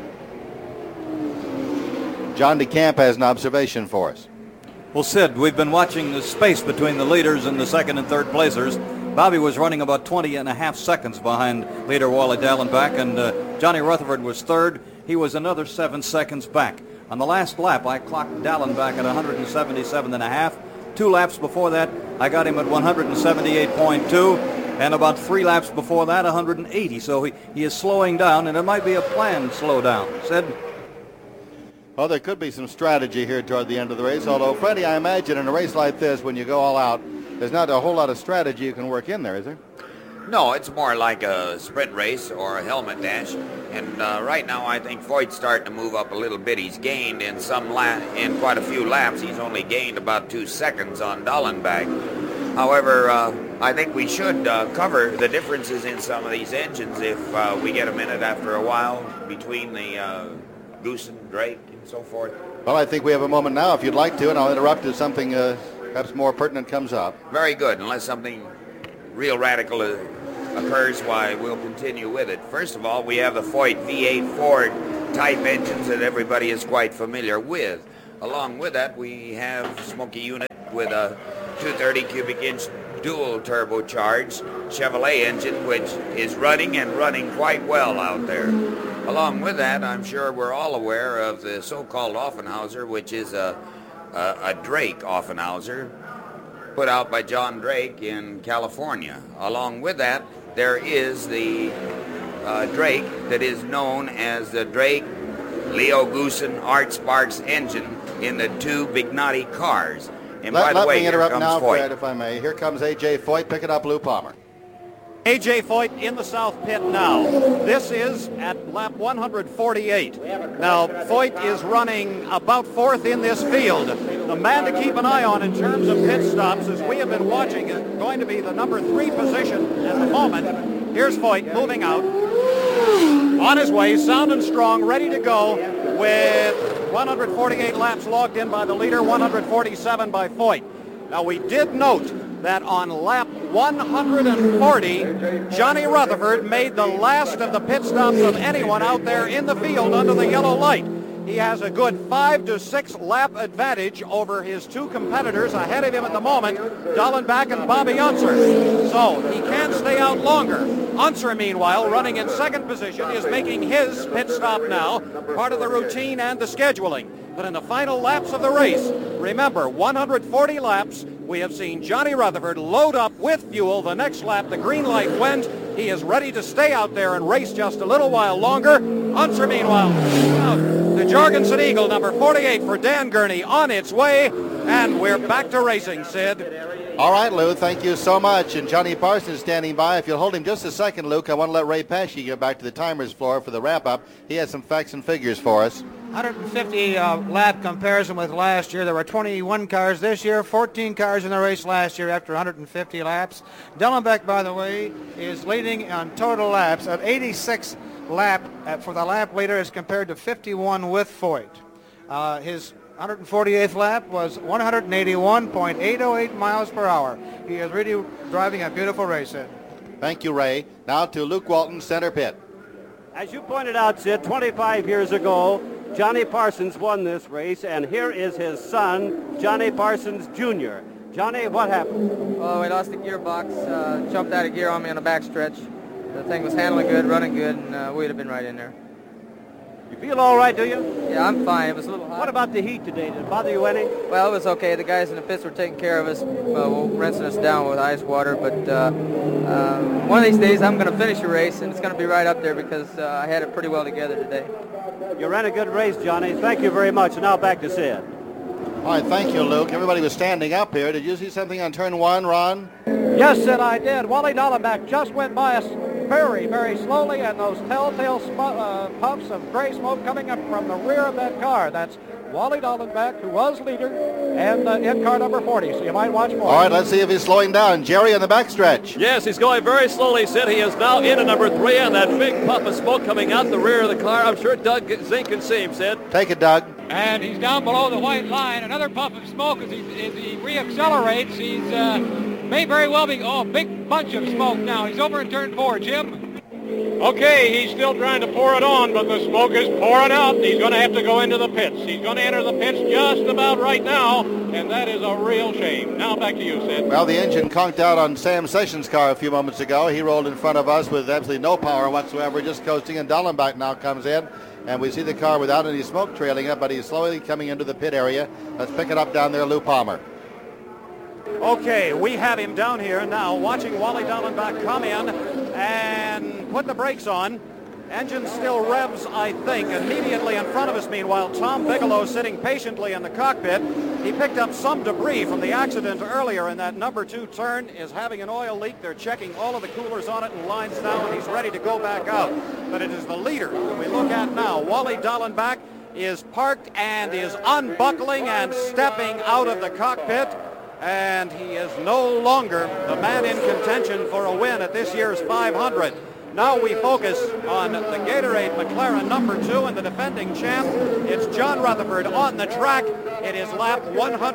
John DeCamp has an observation for us. Well, Sid, we've been watching the space between the leaders and the second and third placers. Bobby was running about 20 and a half seconds behind leader Wally Dallenbach, and Johnny Rutherford was third. He was another 7 seconds back. On the last lap, I clocked Dallenbach at 177 and a half. 2 laps before that, I got him at 178.2. And about 3 laps before that, 180. So he is slowing down, and it might be a planned slowdown. Sid? Well, there could be some strategy here toward the end of the race, although, Freddie, I imagine in a race like this, when you go all out, there's not a whole lot of strategy you can work in there, is there? No, it's more like a sprint race or a helmet dash. And right now, I think Foyt's starting to move up a little bit. He's gained in quite a few laps. He's only gained about 2 seconds on Dallenbach. However, I think we should cover the differences in some of these engines if we get a minute after a while between the Goosen, Drake, and so forth. Well, I think we have a moment now if you'd like to, and I'll interrupt if something perhaps more pertinent comes up. Very good, unless something real radical occurs, why we'll continue with it. First of all, we have the Foyt V8 Ford type engines that everybody is quite familiar with. Along with that, we have Smoky unit with a 230 cubic inch dual turbocharged Chevrolet engine, which is running and running quite well out there. Along with that, I'm sure we're all aware of the so-called Offenhauser, which is a Drake Offenhauser put out by John Drake in California. Along with that, there is the Drake that is known as the Drake Leo Goosen Art Sparks engine in the two Bignati cars. And by the way, let me interrupt now, Foyt. Fred, if I may. Here comes A.J. Foyt picking up Lou Palmer. A.J. Foyt in the south pit now. This is at lap 148. Now, Foyt is running about fourth in this field. The man to keep an eye on in terms of pit stops, as we have been watching, is going to be the number 3 position at the moment. Here's Foyt moving out. On his way, sound and strong, ready to go with 148 laps logged in by the leader, 147 by Foyt. Now, we did note that on lap 140, Johnny Rutherford made the last of the pit stops of anyone out there in the field under the yellow light. He has a good 5 to 6 lap advantage over his two competitors ahead of him at the moment, Dallenbach and Bobby Unser. So he can stay out longer. Unser, meanwhile, running in second position, is making his pit stop now, part of the routine and the scheduling. But in the final laps of the race, remember, 140 laps, we have seen Johnny Rutherford load up with fuel. The next lap, the green light went. He is ready to stay out there and race just a little while longer. Unser, meanwhile, the Jorgensen Eagle, number 48 for Dan Gurney, on its way. And we're back to racing, Sid. All right, Lou, thank you so much. And Johnny Parsons standing by. If you'll hold him just a second, Luke, I want to let Ray Pesci get back to the timer's floor for the wrap-up. He has some facts and figures for us. 150 lap comparison with last year. There were 21 cars this year, 14 cars in the race last year after 150 laps. Dallenbach, by the way, is leading on total laps at 86 lap for the lap leader as compared to 51 with Foyt. His 148th lap was 181.808 miles per hour. He is really driving a beautiful race, Ed. Thank you, Ray. Now to Luke Walton, center pit. As you pointed out, Sid, 25 years ago, Johnny Parsons won this race, and here is his son, Johnny Parsons Jr. Johnny, what happened? Oh, we lost the gearbox, jumped out of gear on me on the backstretch. The thing was handling good, running good, and we'd have been right in there. You feel all right, do you? Yeah, I'm fine. It was a little hot. What about the heat today? Did it bother you any? Well, it was okay. The guys in the pits were taking care of us, rinsing us down with ice water. But one of these days, I'm going to finish a race, and it's going to be right up there because I had it pretty well together today. You ran a good race, Johnny. Thank you very much. Now back to Sid. All right, thank you, Luke. Everybody was standing up here. Did you see something on turn 1, Ron? Yes, Sid, I did. Wally Dallenbach just went by us very, very slowly, and those telltale puffs of gray smoke coming up from the rear of that car. That's Wally Dallenbach, who was leader, and in car number 40, so you might watch for All right, let's see if he's slowing down. Jerry on the backstretch. Yes, he's going very slowly, Sid. He is now into number 3, and that big puff of smoke coming out the rear of the car. I'm sure Doug Zink can see him, Sid. Take it, Doug. And he's down below the white line. Another puff of smoke as he reaccelerates. He's may very well be, big bunch of smoke now. He's over in turn 4, Jim. Okay, he's still trying to pour it on, but the smoke is pouring out. He's going to have to go into the pits. He's going to enter the pits just about right now, and that is a real shame. Now back to you, Sid. Well, the engine conked out on Sam Sessions' car a few moments ago. He rolled in front of us with absolutely no power whatsoever, just coasting, and Dallenbach now comes in. And we see the car without any smoke trailing it, but he's slowly coming into the pit area. Let's pick it up down there, Lou Palmer. Okay, we have him down here now watching Wally Dallenbach come in and put the brakes on. Engine still revs, I think. Immediately in front of us, meanwhile, Tom Bigelow sitting patiently in the cockpit. He picked up some debris from the accident earlier in that number 2 turn, is having an oil leak. They're checking all of the coolers on it and lines now, and he's ready to go back out. But it is the leader that we look at now. Wally Dallenbach is parked and is unbuckling and stepping out of the cockpit. and he is no longer the man in contention for a win at this year's 500. Now we focus on the Gatorade McLaren number 2 and the defending champ. It's John Rutherford on the track. It is lap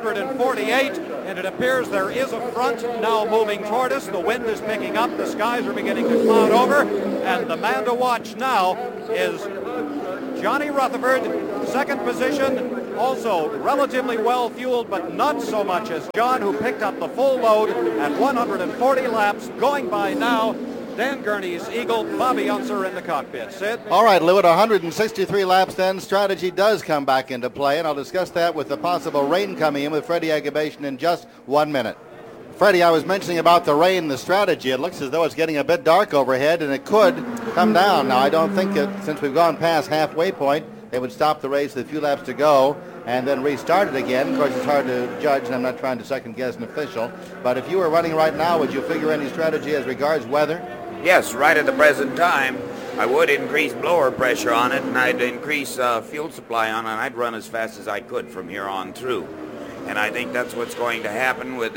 148, and it appears there is a front now moving toward us. The wind is picking up. The skies are beginning to cloud over, and the man to watch now is Johnny Rutherford, second position, also relatively well fueled, but not so much as John, who picked up the full load at 140 laps, going by now Dan Gurney's Eagle, Bobby Unser in the cockpit. Sid? All right, Lou, at 163 laps then, strategy does come back into play, and I'll discuss that with the possible rain coming in with Freddie Agabation in just 1 minute. Freddie, I was mentioning about the rain, the strategy. It looks as though it's getting a bit dark overhead, and it could come down. Now, I don't think that since we've gone past halfway point, they would stop the race with a few laps to go and then restart it again. Of course, it's hard to judge, and I'm not trying to second-guess an official. But if you were running right now, would you figure any strategy as regards weather? Yes, right at the present time, I would increase blower pressure on it, and I'd increase fuel supply on it, and I'd run as fast as I could from here on through. And I think that's what's going to happen with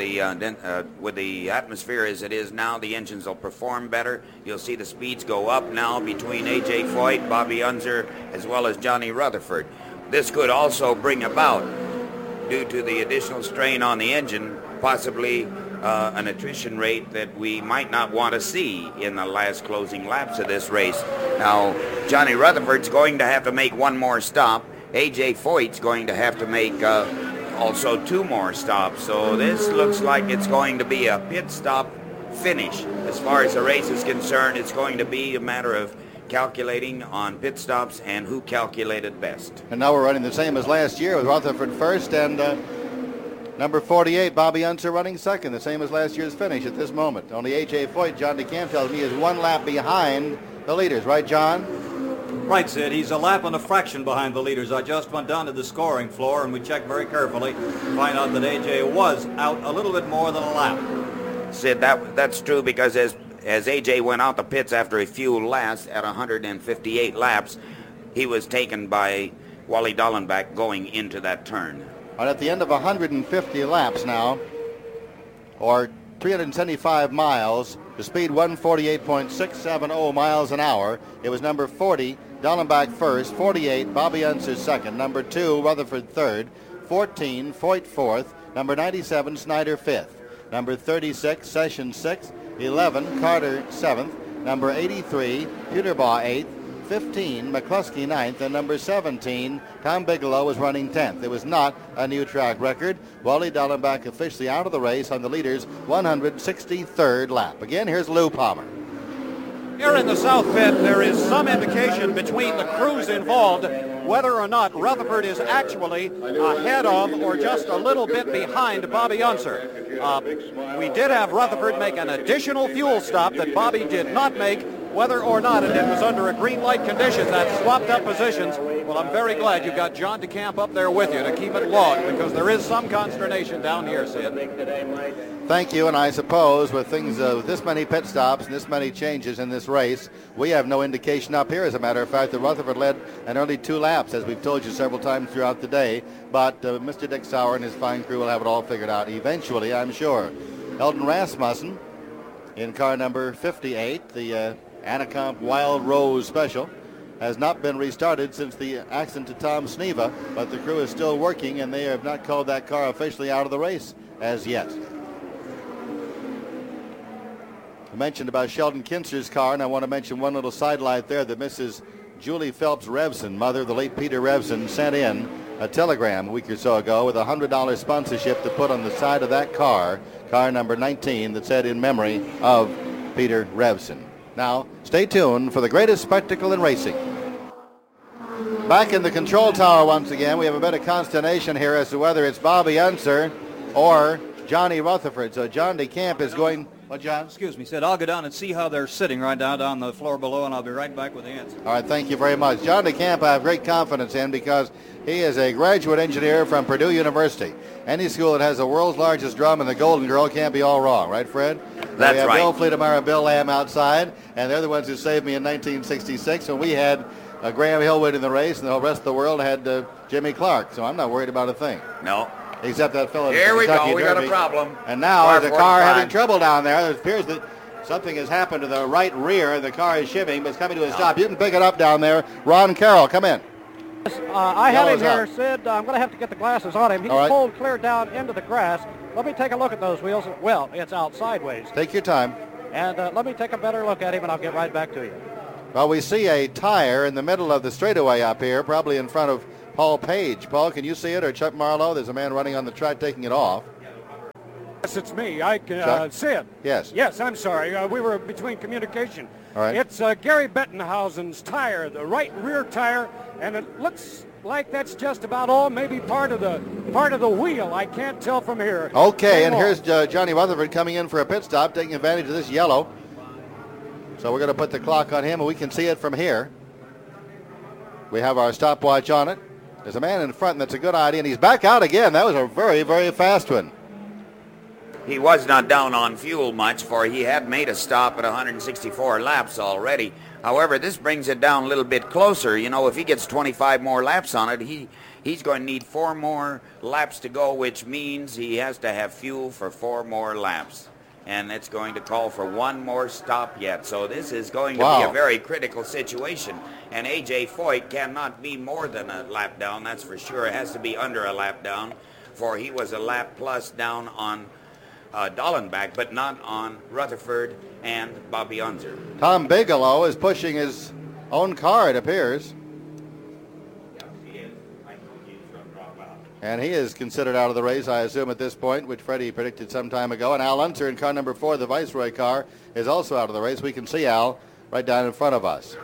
the atmosphere as it is now. The engines will perform better. You'll see the speeds go up now between A.J. Foyt, Bobby Unser, as well as Johnny Rutherford. This could also bring about, due to the additional strain on the engine, possibly an attrition rate that we might not want to see in the last closing laps of this race. Now, Johnny Rutherford's going to have to make one more stop. A.J. Foyt's going to have to make also 2 more stops. So this looks like it's going to be a pit stop finish. As far as the race is concerned, it's going to be a matter of calculating on pit stops and who calculated best. And now we're running the same as last year with Rutherford first and number 48, Bobby Unser, running second, the same as last year's finish at this moment. Only A.J. Foyt, John DeCamp tells me, is 1 lap behind the leaders. Right, John? Right, Sid. He's a lap and a fraction behind the leaders. I just went down to the scoring floor, and we checked very carefully to find out that A.J. was out a little bit more than a lap. Sid, that's true, because as A.J. went out the pits after a few laps at 158 laps, he was taken by Wally Dallenbach going into that turn. Right at the end of 150 laps now, or 375 miles, the speed 148.670 miles an hour. It was number 40, Dallenbach first, 48, Bobby Unser second, number 2, Rutherford third, 14, Foyt fourth, number 97, Snyder fifth, number 36, Sessions sixth, 11, Carter seventh, number 83, Peterbaugh eighth, 15, McCluskey 9th, and number 17, Tom Bigelow, was running 10th. It was not a new track record. Wally Dallenbach officially out of the race on the leader's 163rd lap. Again, here's Lou Palmer. Here in the South Pit, there is some indication between the crews involved whether or not Rutherford is actually ahead of or just a little bit behind Bobby Unser. We did have Rutherford make an additional fuel stop that Bobby did not make. Whether or not it was under a green light condition that swapped up positions, well, I'm very glad you've got John DeCamp up there with you to keep it logged, because there is some consternation down here, Sid. Thank you, and I suppose with things with this many pit stops and this many changes in this race, we have no indication up here, as a matter of fact, that Rutherford led an early 2 laps, as we've told you several times throughout the day, but Mr. Dick Sauer and his fine crew will have it all figured out eventually, I'm sure. Eldon Rasmussen in car number 58, the Anacomp Wild Rose Special, has not been restarted since the accident to Tom Sneva, but the crew is still working, and they have not called that car officially out of the race as yet. I mentioned about Sheldon Kinser's car, and I want to mention one little sidelight there that Mrs. Julie Phelps Revson, mother of the late Peter Revson, sent in a telegram a week or so ago with a $100 sponsorship to put on the side of that car number 19, that said, "In memory of Peter Revson." Now, stay tuned for the greatest spectacle in racing. Back in the control tower once again, we have a bit of consternation here as to whether it's Bobby Unser or Johnny Rutherford. So John DeCamp is going... What, John? Excuse me, Sid. I'll go down and see how they're sitting right down on the floor below, and I'll be right back with the answer. All right, thank you very much. John DeCamp I have great confidence in, because he is a graduate engineer from Purdue University. Any school that has the world's largest drum and the Golden Girl can't be all wrong, right, Fred? That's we have right. Bill Fleetemeyer and Bill Lamb outside, and they're the ones who saved me in 1966 when we had Graham Hill winning the race, and the rest of the world had Jimmy Clark, so I'm not worried about a thing. No. except that fellow. Here we Kentucky go. We got a Derby. problem. And now Car the car 45. having trouble down there. It appears that something has happened to the right rear. The car is shivving, but it's coming to a stop. You can pick it up down there. Ron Carroll, come in. I had him Yellow's here, Sid. I'm going to have to get the glasses on him. He All right. pulled clear down into the grass. Let me take a look at those wheels. Well, it's out sideways. Take your time. And let me take a better look at him, and I'll get right back to you. Well, we see a tire in the middle of the straightaway up here, probably in front of Paul Page. Paul, can you see it, or Chuck Marlowe? There's a man running on the track taking it off. Yes, it's me. I can Chuck? Sid. Yes. Yes, I'm sorry. We were between communication. All right. It's Gary Bettenhausen's tire, the right rear tire, and it looks like that's just about all. Maybe part of the wheel. I can't tell from here. Okay, and Come on. here's Johnny Rutherford coming in for a pit stop, taking advantage of this yellow. So we're going to put the clock on him, and we can see it from here. We have our stopwatch on it. There's a man in front, and that's a good idea, and he's back out again. That was a very, very fast one. He was not down on fuel much, for he had made a stop at 164 laps already. However, this brings it down a little bit closer. You know, if he gets 25 more laps on it, he's going to need 4 more laps to go, which means he has to have fuel for 4 more laps. And it's going to call for 1 more stop yet. So this is going to be a very critical situation. And A.J. Foyt cannot be more than a lap down, that's for sure. It has to be under a lap down, for he was a lap plus down on Dallenbach, but not on Rutherford and Bobby Unser. Tom Bigelow is pushing his own car, it appears. And he is considered out of the race, I assume, at this point, which Freddie predicted some time ago. And Al Unser in car number 4, the Viceroy car, is also out of the race. We can see Al right down in front of us.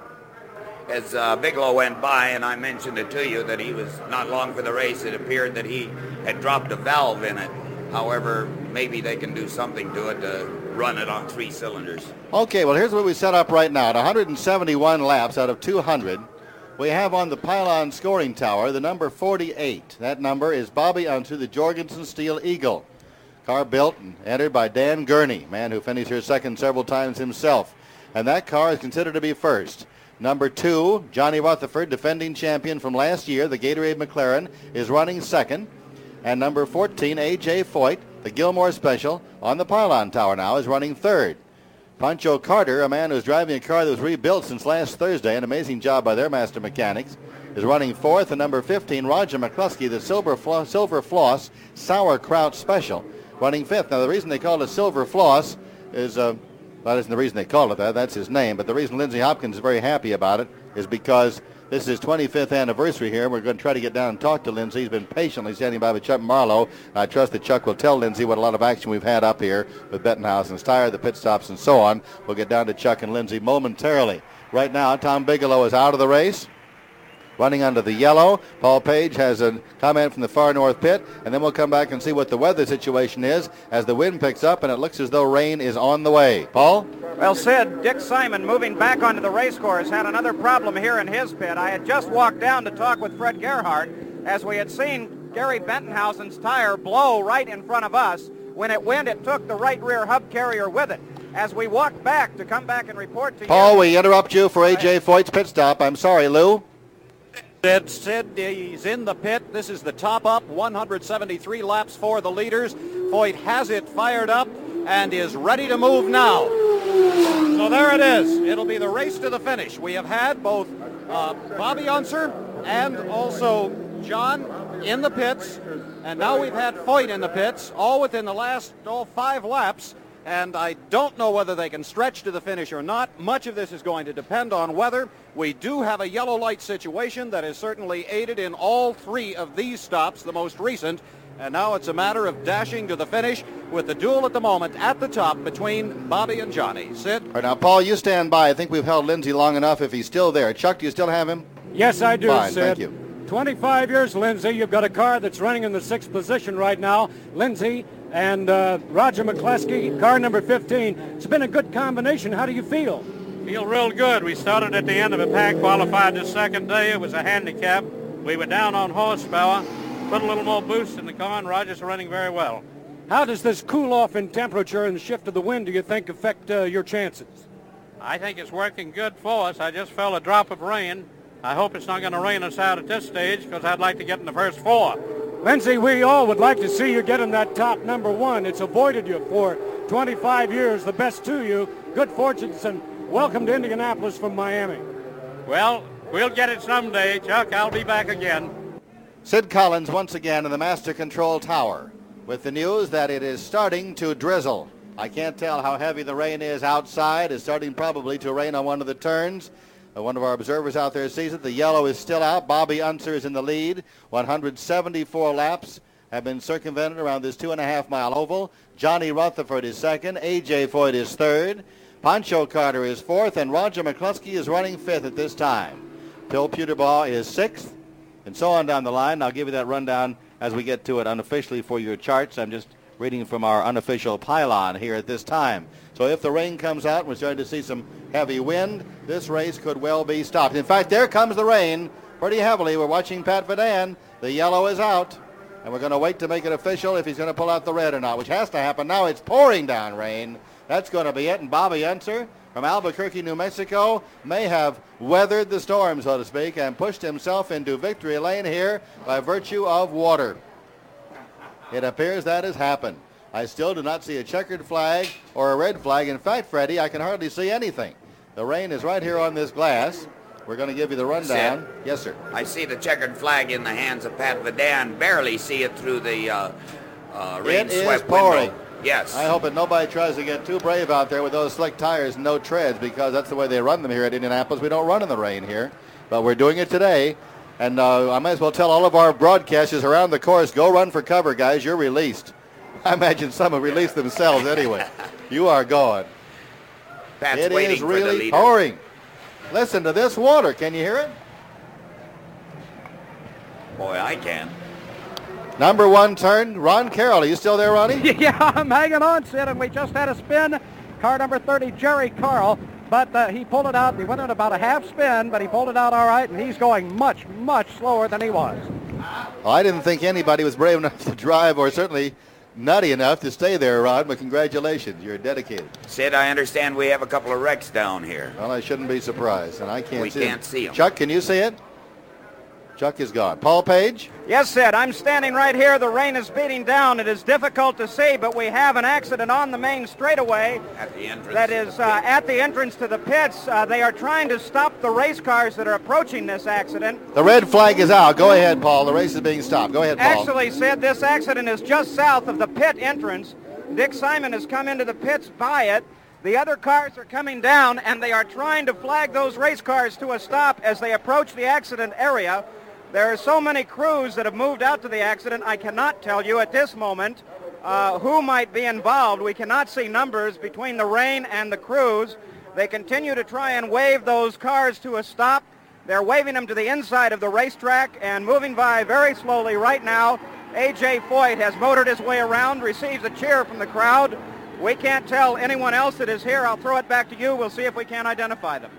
As Bigelow went by, and I mentioned it to you that he was not long for the race, it appeared that he had dropped a valve in it. However, maybe they can do something to it to run it on 3 cylinders. Okay, well, here's what we set up right now. At 171 laps out of 200, we have on the pylon scoring tower the number 48. That number is Bobby Unser, the Jorgensen Steel Eagle. Car built and entered by Dan Gurney, man who finished here second several times himself. And that car is considered to be first. Number 2, Johnny Rutherford, defending champion from last year, the Gatorade McLaren, is running second. And number 14, A.J. Foyt, the Gilmore Special, on the pylon tower now, is running third. Pancho Carter, a man who's driving a car that was rebuilt since last Thursday, an amazing job by their master mechanics, is running fourth. And number 15, Roger McCluskey, the Silver Floss Sauerkraut Special, running fifth. Now, the reason they call it Silver Floss is, that isn't the reason they call it that. That's his name. But the reason Lindsey Hopkins is very happy about it is because this is his 25th anniversary here. We're going to try to get down and talk to Lindsey. He's been patiently standing by with Chuck Marlowe. I trust that Chuck will tell Lindsey what a lot of action we've had up here with Bettenhausen's tire, the pit stops, and so on. We'll get down to Chuck and Lindsey momentarily. Right now, Tom Bigelow is out of the race, running under the yellow. Paul Page has a comment from the far north pit, and then we'll come back and see what the weather situation is as the wind picks up, and it looks as though rain is on the way. Paul? Well, Sid, Dick Simon, moving back onto the race course, had another problem here in his pit. I had just walked down to talk with Fred Gerhardt as we had seen Gary Bettenhausen's tire blow right in front of us. When it went, it took the right rear hub carrier with it. As we walked back to come back and report to Paul, you... we interrupt you for A.J. Foyt's pit stop. I'm sorry, Lou. Sid, he's in the pit. This is the top up, 173 laps for the leaders. Foyt has it fired up and is ready to move now. So there it is. It'll be the race to the finish. We have had both Bobby Unser and also John in the pits, and now we've had Foyt in the pits, all within the last 5 laps. And I don't know whether they can stretch to the finish or not. Much of this is going to depend on weather. We do have a yellow light situation that is certainly aided in all 3 of these stops, the most recent. And now it's a matter of dashing to the finish with the duel at the moment at the top between Bobby and Johnny. Sid? All right, now, Paul, you stand by. I think we've held Lindsey long enough if he's still there. Chuck, do you still have him? Yes, I do, Fine, Sid. thank you. 25 years, Lindsey. You've got a car that's running in the 6th position right now. Lindsey and Roger McCluskey, car number 15. It's been a good combination. How do you feel? Feel real good. We started at the end of a pack, qualified the second day. It was a handicap. We were down on horsepower. Put a little more boost in the car, and Roger's running very well. How does this cool off in temperature and the shift of the wind, do you think, affect your chances? I think it's working good for us. I just felt a drop of rain. I hope it's not going to rain us out at this stage because I'd like to get in the first 4. Lindsey, we all would like to see you get in that top number one. It's avoided you for 25 years. The best to you. Good fortunes and welcome to Indianapolis from Miami. Well, we'll get it someday, Chuck. I'll be back again. Sid Collins once again in the Master Control Tower with the news that it is starting to drizzle. I can't tell how heavy the rain is outside. It's starting probably to rain on one of the turns. One of our observers out there sees it. The yellow is still out. Bobby Unser is in the lead. 174 laps have been circumvented around this 2.5-mile oval. Johnny Rutherford is second. A.J. Foyt is third. Pancho Carter is fourth. And Roger McCluskey is running fifth at this time. Bill Puterbaugh is sixth. And so on down the line. I'll give you that rundown as we get to it unofficially for your charts. I'm just reading from our unofficial pylon here at this time. So if the rain comes out and we're starting to see some heavy wind, this race could well be stopped. In fact, there comes the rain pretty heavily. We're watching Pat Vidan. The yellow is out, and we're going to wait to make it official if he's going to pull out the red or not, which has to happen now. It's pouring down rain. That's going to be it. And Bobby Unser from Albuquerque, New Mexico, may have weathered the storm, so to speak, and pushed himself into victory lane here by virtue of water. It appears that has happened. I still do not see a checkered flag or a red flag. In fact, Freddie, I can hardly see anything. The rain is right here on this glass. We're going to give you the rundown. Sid, yes, sir. I see the checkered flag in the hands of Pat Vidan. Barely see it through the rain-swept window. Yes. I hope that nobody tries to get too brave out there with those slick tires and no treads, because that's the way they run them here at Indianapolis. We don't run in the rain here, but we're doing it today. And I might as well tell all of our broadcasters around the course, go run for cover, guys. You're released. I imagine some have released themselves anyway. You are going. Pat's it waiting is for the really leader. pouring. Listen to this water. Can you hear it? Boy, I can. Number one turn, Ron Carroll. Are you still there, Ronnie? Yeah, I'm hanging on, Sid, and we just had a spin. Car number 30, Jerry Carl, but he pulled it out. He went in about a half spin, but he pulled it out all right, and he's going much, much slower than he was. Well, I didn't think anybody was brave enough to drive, or certainly nutty enough to stay there, Rod, but congratulations. You're dedicated. Sid, I understand we have a couple of wrecks down here. Well, I shouldn't be surprised, and I can't see them. We can't see them. Chuck, can you see it? Chuck is gone. Paul Page? Yes, Sid. I'm standing right here. The rain is beating down. It is difficult to see, but we have an accident on the main straightaway. At the entrance. That is at the entrance to the pits. They are trying to stop the race cars that are approaching this accident. The red flag is out. Go ahead, Paul. The race is being stopped. Go ahead, Paul. Actually, Sid, this accident is just south of the pit entrance. Dick Simon has come into the pits by it. The other cars are coming down, and they are trying to flag those race cars to a stop as they approach the accident area. There are so many crews that have moved out to the accident, I cannot tell you at this moment who might be involved. We cannot see numbers between the rain and the crews. They continue to try and wave those cars to a stop. They're waving them to the inside of the racetrack and moving by very slowly right now. A.J. Foyt has motored his way around, receives a cheer from the crowd. We can't tell anyone else that is here. I'll throw it back to you. We'll see if we can identify them.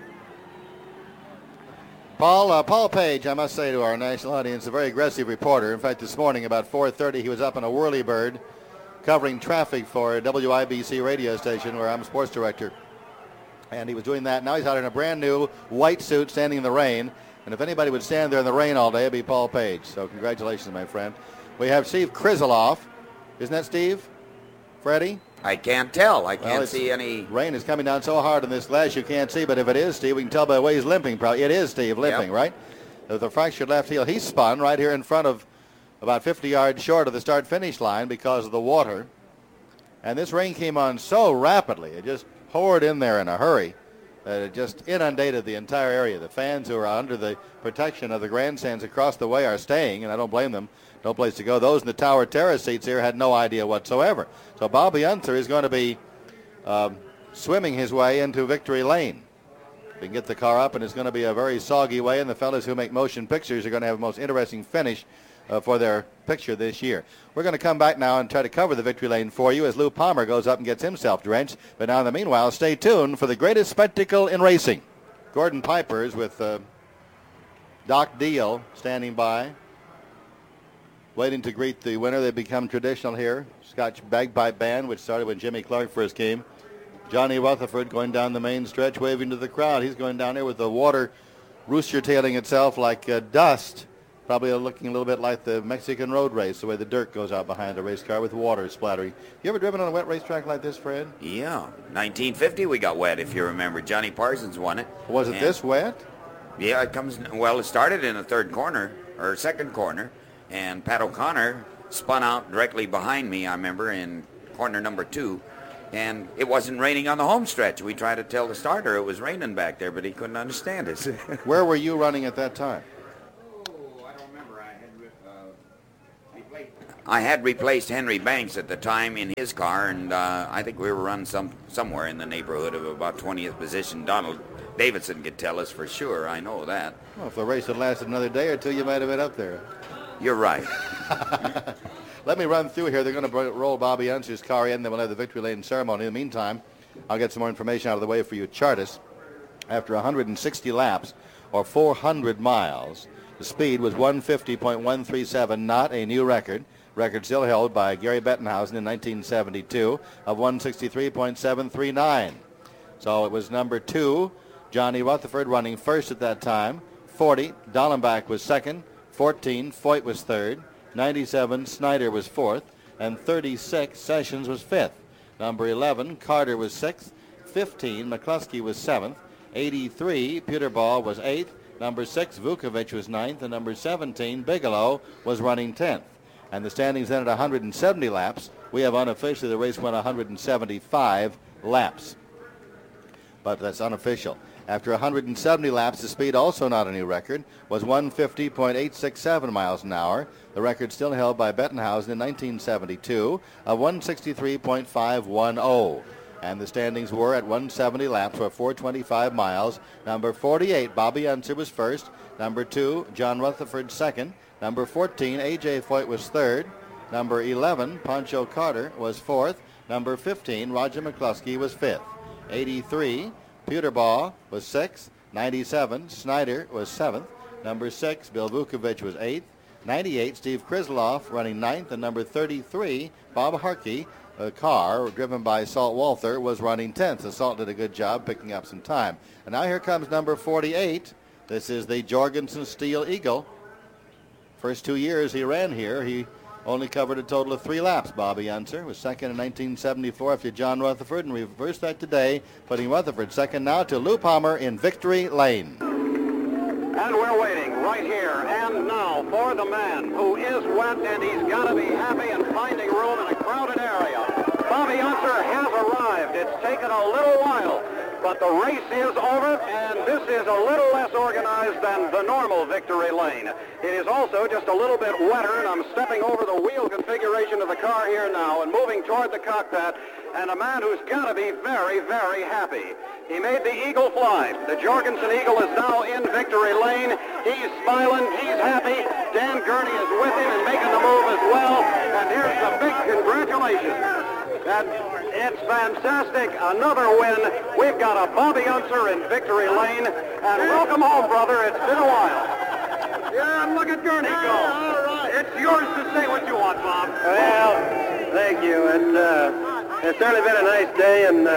Paul Page, I must say to our national audience, a very aggressive reporter. In fact, this morning about 4:30, he was up in a whirlybird covering traffic for a WIBC radio station where I'm sports director. And he was doing that. Now he's out in a brand new white suit standing in the rain. And if anybody would stand there in the rain all day, it'd be Paul Page. So congratulations, my friend. We have Steve Krizeloff. Isn't that Steve? Freddie? I can't tell. I can't see any. Rain is coming down so hard on this glass you can't see, but if it is Steve, we can tell by the way he's limping. Probably it is Steve limping, right? With a fractured left heel. He spun right here in front of about 50 yards short of the start-finish line because of the water. And this rain came on so rapidly. It just poured in there in a hurry that it just inundated the entire area. The fans who are under the protection of the grandstands across the way are staying, and I don't blame them. No place to go. Those in the Tower Terrace seats here had no idea whatsoever. So Bobby Unser is going to be swimming his way into victory lane. We can get the car up, and it's going to be a very soggy way, and the fellas who make motion pictures are going to have the most interesting finish for their picture this year. We're going to come back now and try to cover the victory lane for you as Lou Palmer goes up and gets himself drenched. But now in the meanwhile, stay tuned for the greatest spectacle in racing. Gordon Pipers with Doc Deal standing by, waiting to greet the winner. They become traditional here. Scotch Bagpipe Band, which started when Jimmy Clark first came. Johnny Rutherford going down the main stretch, waving to the crowd. He's going down there with the water rooster tailing itself like dust Probably looking a little bit like the Mexican road race, the way the dirt goes out behind a race car with water splattering. You ever driven on a wet racetrack like this, Fred? Yeah. 1950 we got wet, if you remember. Johnny Parsons won it. Was it this wet? Yeah, it started in the third corner, or second corner, and Pat O'Connor spun out directly behind me, I remember, in corner number 2. And it wasn't raining on the home stretch. We tried to tell the starter it was raining back there, but he couldn't understand us. Where were you running at that time? I had replaced Henry Banks at the time in his car, and I think we were running somewhere in the neighborhood of about 20th position. Donald Davidson could tell us for sure. I know that. Well, if the race had lasted another day or two, you might have been up there. You're right. Let me run through here. They're going to roll Bobby Unser's car in, then we'll have the victory lane ceremony. In the meantime, I'll get some more information out of the way for you. Chartis, after 160 laps, or 400 miles, the speed was 150.137, not a new record. Record still held by Gary Bettenhausen in 1972 of 163.739. So it was number 2, Johnny Rutherford running first at that time. 40, Dallenbach was second. 14, Foyt was third. 97, Snyder was fourth. And 36, Sessions was fifth. Number 11, Carter was sixth. 15, McCluskey was seventh. 83, Peterball was eighth. Number 6, Vukovic was ninth. And number 17, Bigelow was running 10th. And the standings then at 170 laps. We have unofficially the race went 175 laps. But that's unofficial. After 170 laps, the speed, also not a new record, was 150.867 miles an hour. The record still held by Bettenhausen in 1972 of 163.510. And the standings were at 170 laps for 425 miles. Number 48, Bobby Unser was first. Number 2, John Rutherford second. Number 14, A.J. Foyt was third. Number 11, Pancho Carter was fourth. Number 15, Roger McCluskey was fifth. 83, Peterball was sixth. 97, Snyder was seventh. Number 6, Bill Vukovic was eighth. 98, Steve Krisloff running ninth. And number 33, Bob Harkey, a car driven by Salt Walther, was running 10th. So Salt did a good job picking up some time. And now here comes number 48. This is the Jorgensen Steel Eagle. First 2 years he ran here, he only covered a total of 3 laps. Bobby Unser was second in 1974 after John Rutherford, and reversed that today, putting Rutherford second now to Lou Palmer in Victory Lane. And we're waiting right here and now for the man who is wet, and he's got to be happy and finding room in a crowded area. Bobby Unser has arrived. It's taken a little while, but the race is over, and this is a little less organized than the normal Victory Lane. It is also just a little bit wetter, and I'm stepping over the wheel configuration of the car here now and moving toward the cockpit, and a man who's got to be very, very happy. He made the Eagle fly. The Jorgensen Eagle is now in Victory Lane. He's smiling. He's happy. Dan Gurney is with him and making the move as well, and here's the big congratulations. It's fantastic. Another win. We've got a Bobby Unser in Victory Lane. And welcome home, brother. It's been a while. Yeah, and look at Gurney go. All right. It's yours to say what you want, Bob. Well, thank you. It's certainly been a nice day, and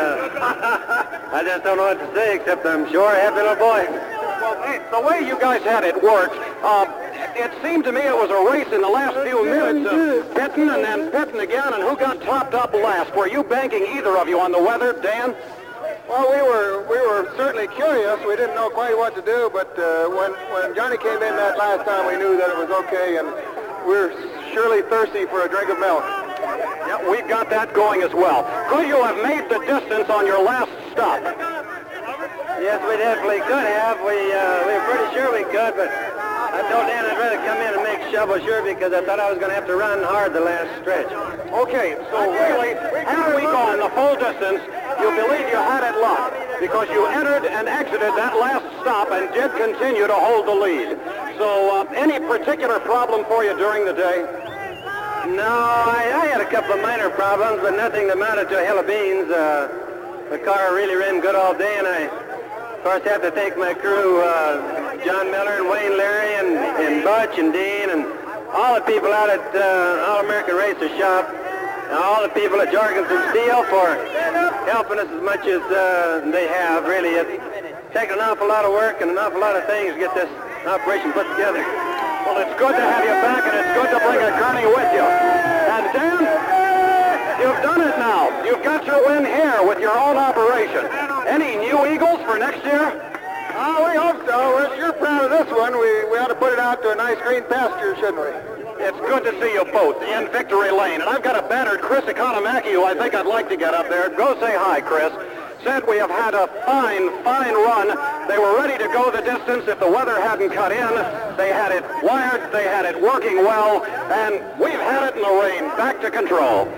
I just don't know what to say, except I'm sure a happy little boy. Well, hey, the way you guys had it worked, it seemed to me it was a race in the last few minutes of pitting and then pitting again, and who got topped up last? Were you banking, either of you, on the weather, Dan? Well, we were certainly curious. We didn't know quite what to do, but when Johnny came in that last time, we knew that it was okay, and we're surely thirsty for a drink of milk. Yeah, we've got that going as well. Could you have made the distance on your last stop? Yes, we definitely could have. We were pretty sure we could, but I told Dan I'd rather come in and make shovel sure, because I thought I was going to have to run hard the last stretch. Okay, so really, had we gone the full distance, you believe you had it locked, because you entered and exited that last stop and did continue to hold the lead. So any particular problem for you during the day? No, I had a couple of minor problems, but nothing that amounted to a hill of beans. The car really ran good all day, and I, of course, have to thank my crew, John Miller and Wayne Leary and Butch and Dean and all the people out at All-American Racer Shop, and all the people at Jorgensen Steel for helping us as much as they have. Really, it's taken an awful lot of work and an awful lot of things to get this operation put together. Well, it's good to have you back, and it's good to bring a Kearney with you. And Dan, you've done it now. You've got your win here with your own operation. Any new Eagles for next year? We hope so. We're sure proud of this one. We ought to put it out to a nice green pasture, shouldn't we? It's good to see you both in Victory Lane. And I've got a bannered Chris Economaki, who I think I'd like to get up there. Go say hi, Chris. Said we have had a fine run. They were ready to go the distance if the weather hadn't cut in. They had it wired. They had it working well. And we've had it in the rain. Back to control.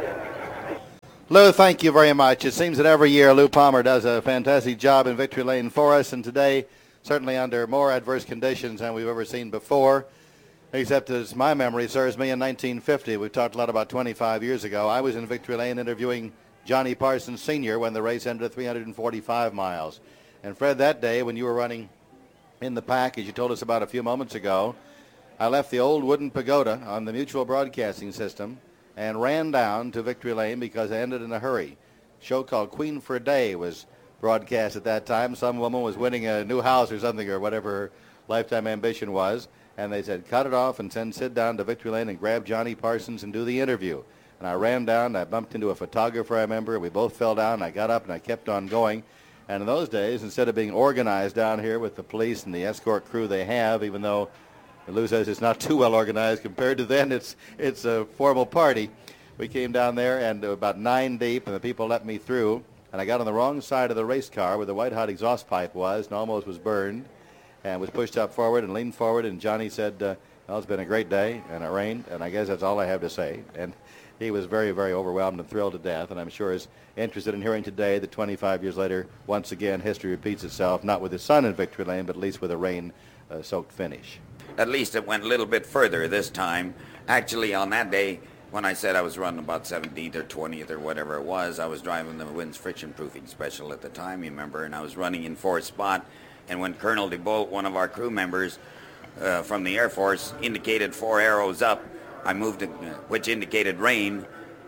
Lou, thank you very much. It seems that every year Lou Palmer does a fantastic job in Victory Lane for us, and today, certainly under more adverse conditions than we've ever seen before, except as my memory serves me, in 1950. We've talked a lot about 25 years ago. I was in Victory Lane interviewing Johnny Parsons Sr. when the race ended at 345 miles. And Fred, that day when you were running in the pack, as you told us about a few moments ago, I left the old wooden pagoda on the Mutual Broadcasting System and ran down to Victory Lane because I ended in a hurry. A show called Queen for a Day was broadcast at that time. Some woman was winning a new house or something, or whatever her lifetime ambition was, and they said, cut it off and send Sid down to Victory Lane and grab Johnny Parsons and do the interview. And I ran down, I bumped into a photographer, I remember, we both fell down, I got up and I kept on going. And in those days, instead of being organized down here with the police and the escort crew they have, even though Lou says it's not too well organized compared to then, it's a formal party. We came down there and about 9 deep, and the people let me through. And I got on the wrong side of the race car where the white hot exhaust pipe was and almost was burned, and was pushed up forward and leaned forward. And Johnny said, well, it's been a great day, and it rained, and I guess that's all I have to say. And he was very, very overwhelmed and thrilled to death, and I'm sure is interested in hearing today that 25 years later, once again, history repeats itself, not with his son in Victory Lane, but at least with a rain-soaked finish. At least it went a little bit further this time. Actually, on that day, when I said I was running about 17th or 20th or whatever it was, I was driving the Wynn's friction proofing special at the time, you remember, and I was running in fourth spot. And when Colonel DeBolt, one of our crew members from the Air Force, indicated 4 arrows up, I moved, which indicated rain.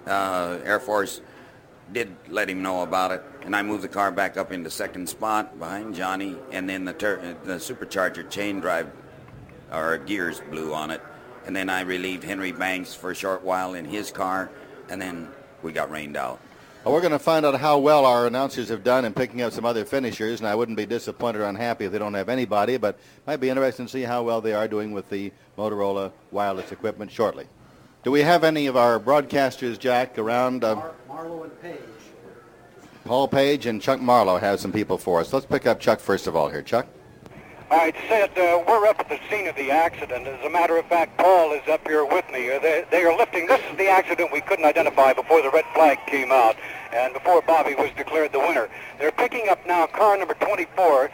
Air Force did let him know about it, and I moved the car back up into second spot behind Johnny, and then the supercharger chain drive, or gears blew on it. And then I relieved Henry Banks for a short while in his car, and then we got rained out. Well, we're going to find out how well our announcers have done in picking up some other finishers, and I wouldn't be disappointed or unhappy if they don't have anybody, but it might be interesting to see how well they are doing with the Motorola wireless equipment shortly. Do we have any of our broadcasters, Jack, around? Marlowe and Page. Paul Page and Chuck Marlowe have some people for us. Let's pick up Chuck first of all here. Chuck? All right, Sid, we're up at the scene of the accident. As a matter of fact, Paul is up here with me. They are lifting. This is the accident we couldn't identify before the red flag came out and before Bobby was declared the winner. They're picking up now car number 24.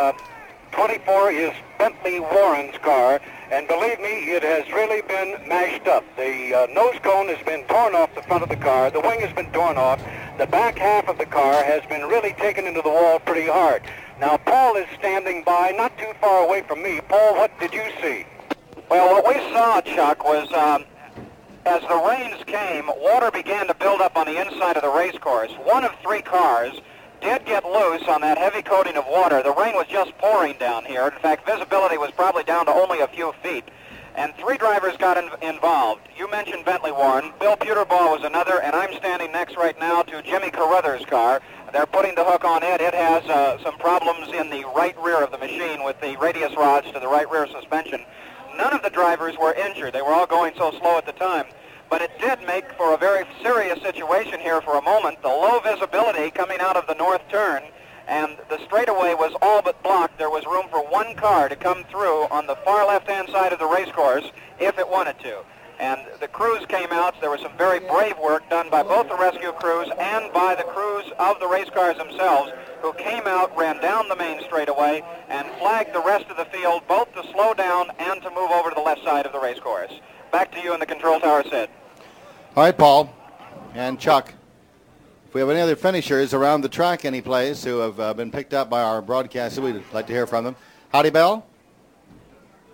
24 is Bentley Warren's car, and believe me, it has really been mashed up. The nose cone has been torn off the front of the car. The wing has been torn off. The back half of the car has been really taken into the wall pretty hard. Now, Paul is standing by, not too far away from me. Paul, what did you see? Well, what we saw, Chuck, was as the rains came, water began to build up on the inside of the race course. One of 3 cars did get loose on that heavy coating of water. The rain was just pouring down here. In fact, visibility was probably down to only a few feet. And 3 drivers got involved. You mentioned Bentley Warren. Bill Puterbaugh was another, and I'm standing next right now to Jimmy Carruthers' car. They're putting the hook on it. It has some problems in the right rear of the machine with the radius rods to the right rear suspension. None of the drivers were injured. They were all going so slow at the time. But it did make for a very serious situation here for a moment. The low visibility coming out of the north turn, and the straightaway was all but blocked. There was room for 1 car to come through on the far left-hand side of the race course if it wanted to. And the crews came out. There was some very brave work done by both the rescue crews and by the crews of the race cars themselves, who came out, ran down the main straightaway, and flagged the rest of the field both to slow down and to move over to the left side of the race course. Back to you in the control tower, Sid. All right, Paul and Chuck. If we have any other finishers around the track any place who have been picked up by our broadcasters, we'd like to hear from them. Howdy, Bell?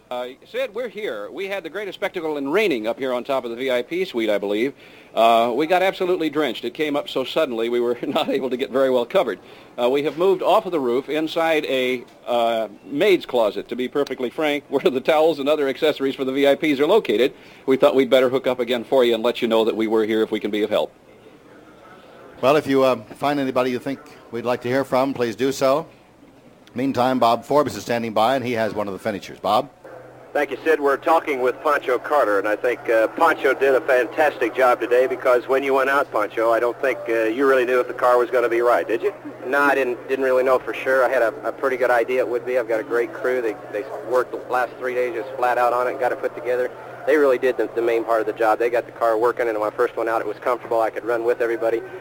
Sid, we're here. We had the greatest spectacle in raining up here on top of the VIP suite, I believe. We got absolutely drenched. It came up so suddenly we were not able to get very well covered. We have moved off of the roof inside a maid's closet, to be perfectly frank, where the towels and other accessories for the VIPs are located. We thought we'd better hook up again for you and let you know that we were here if we can be of help. Well, if you find anybody you think we'd like to hear from, please do so. Meantime, Bob Forbes is standing by, and he has one of the finishers. Bob? Thank you, Sid. We're talking with Pancho Carter, and I think Pancho did a fantastic job today because when you went out, Pancho, I don't think you really knew if the car was going to be right, did you? No, I didn't really know for sure. I had a pretty good idea it would be. I've got a great crew. They worked the last 3 days just flat out on it and got it put together. They really did the main part of the job. They got the car working, and when I first went out, it was comfortable. I could run with everybody.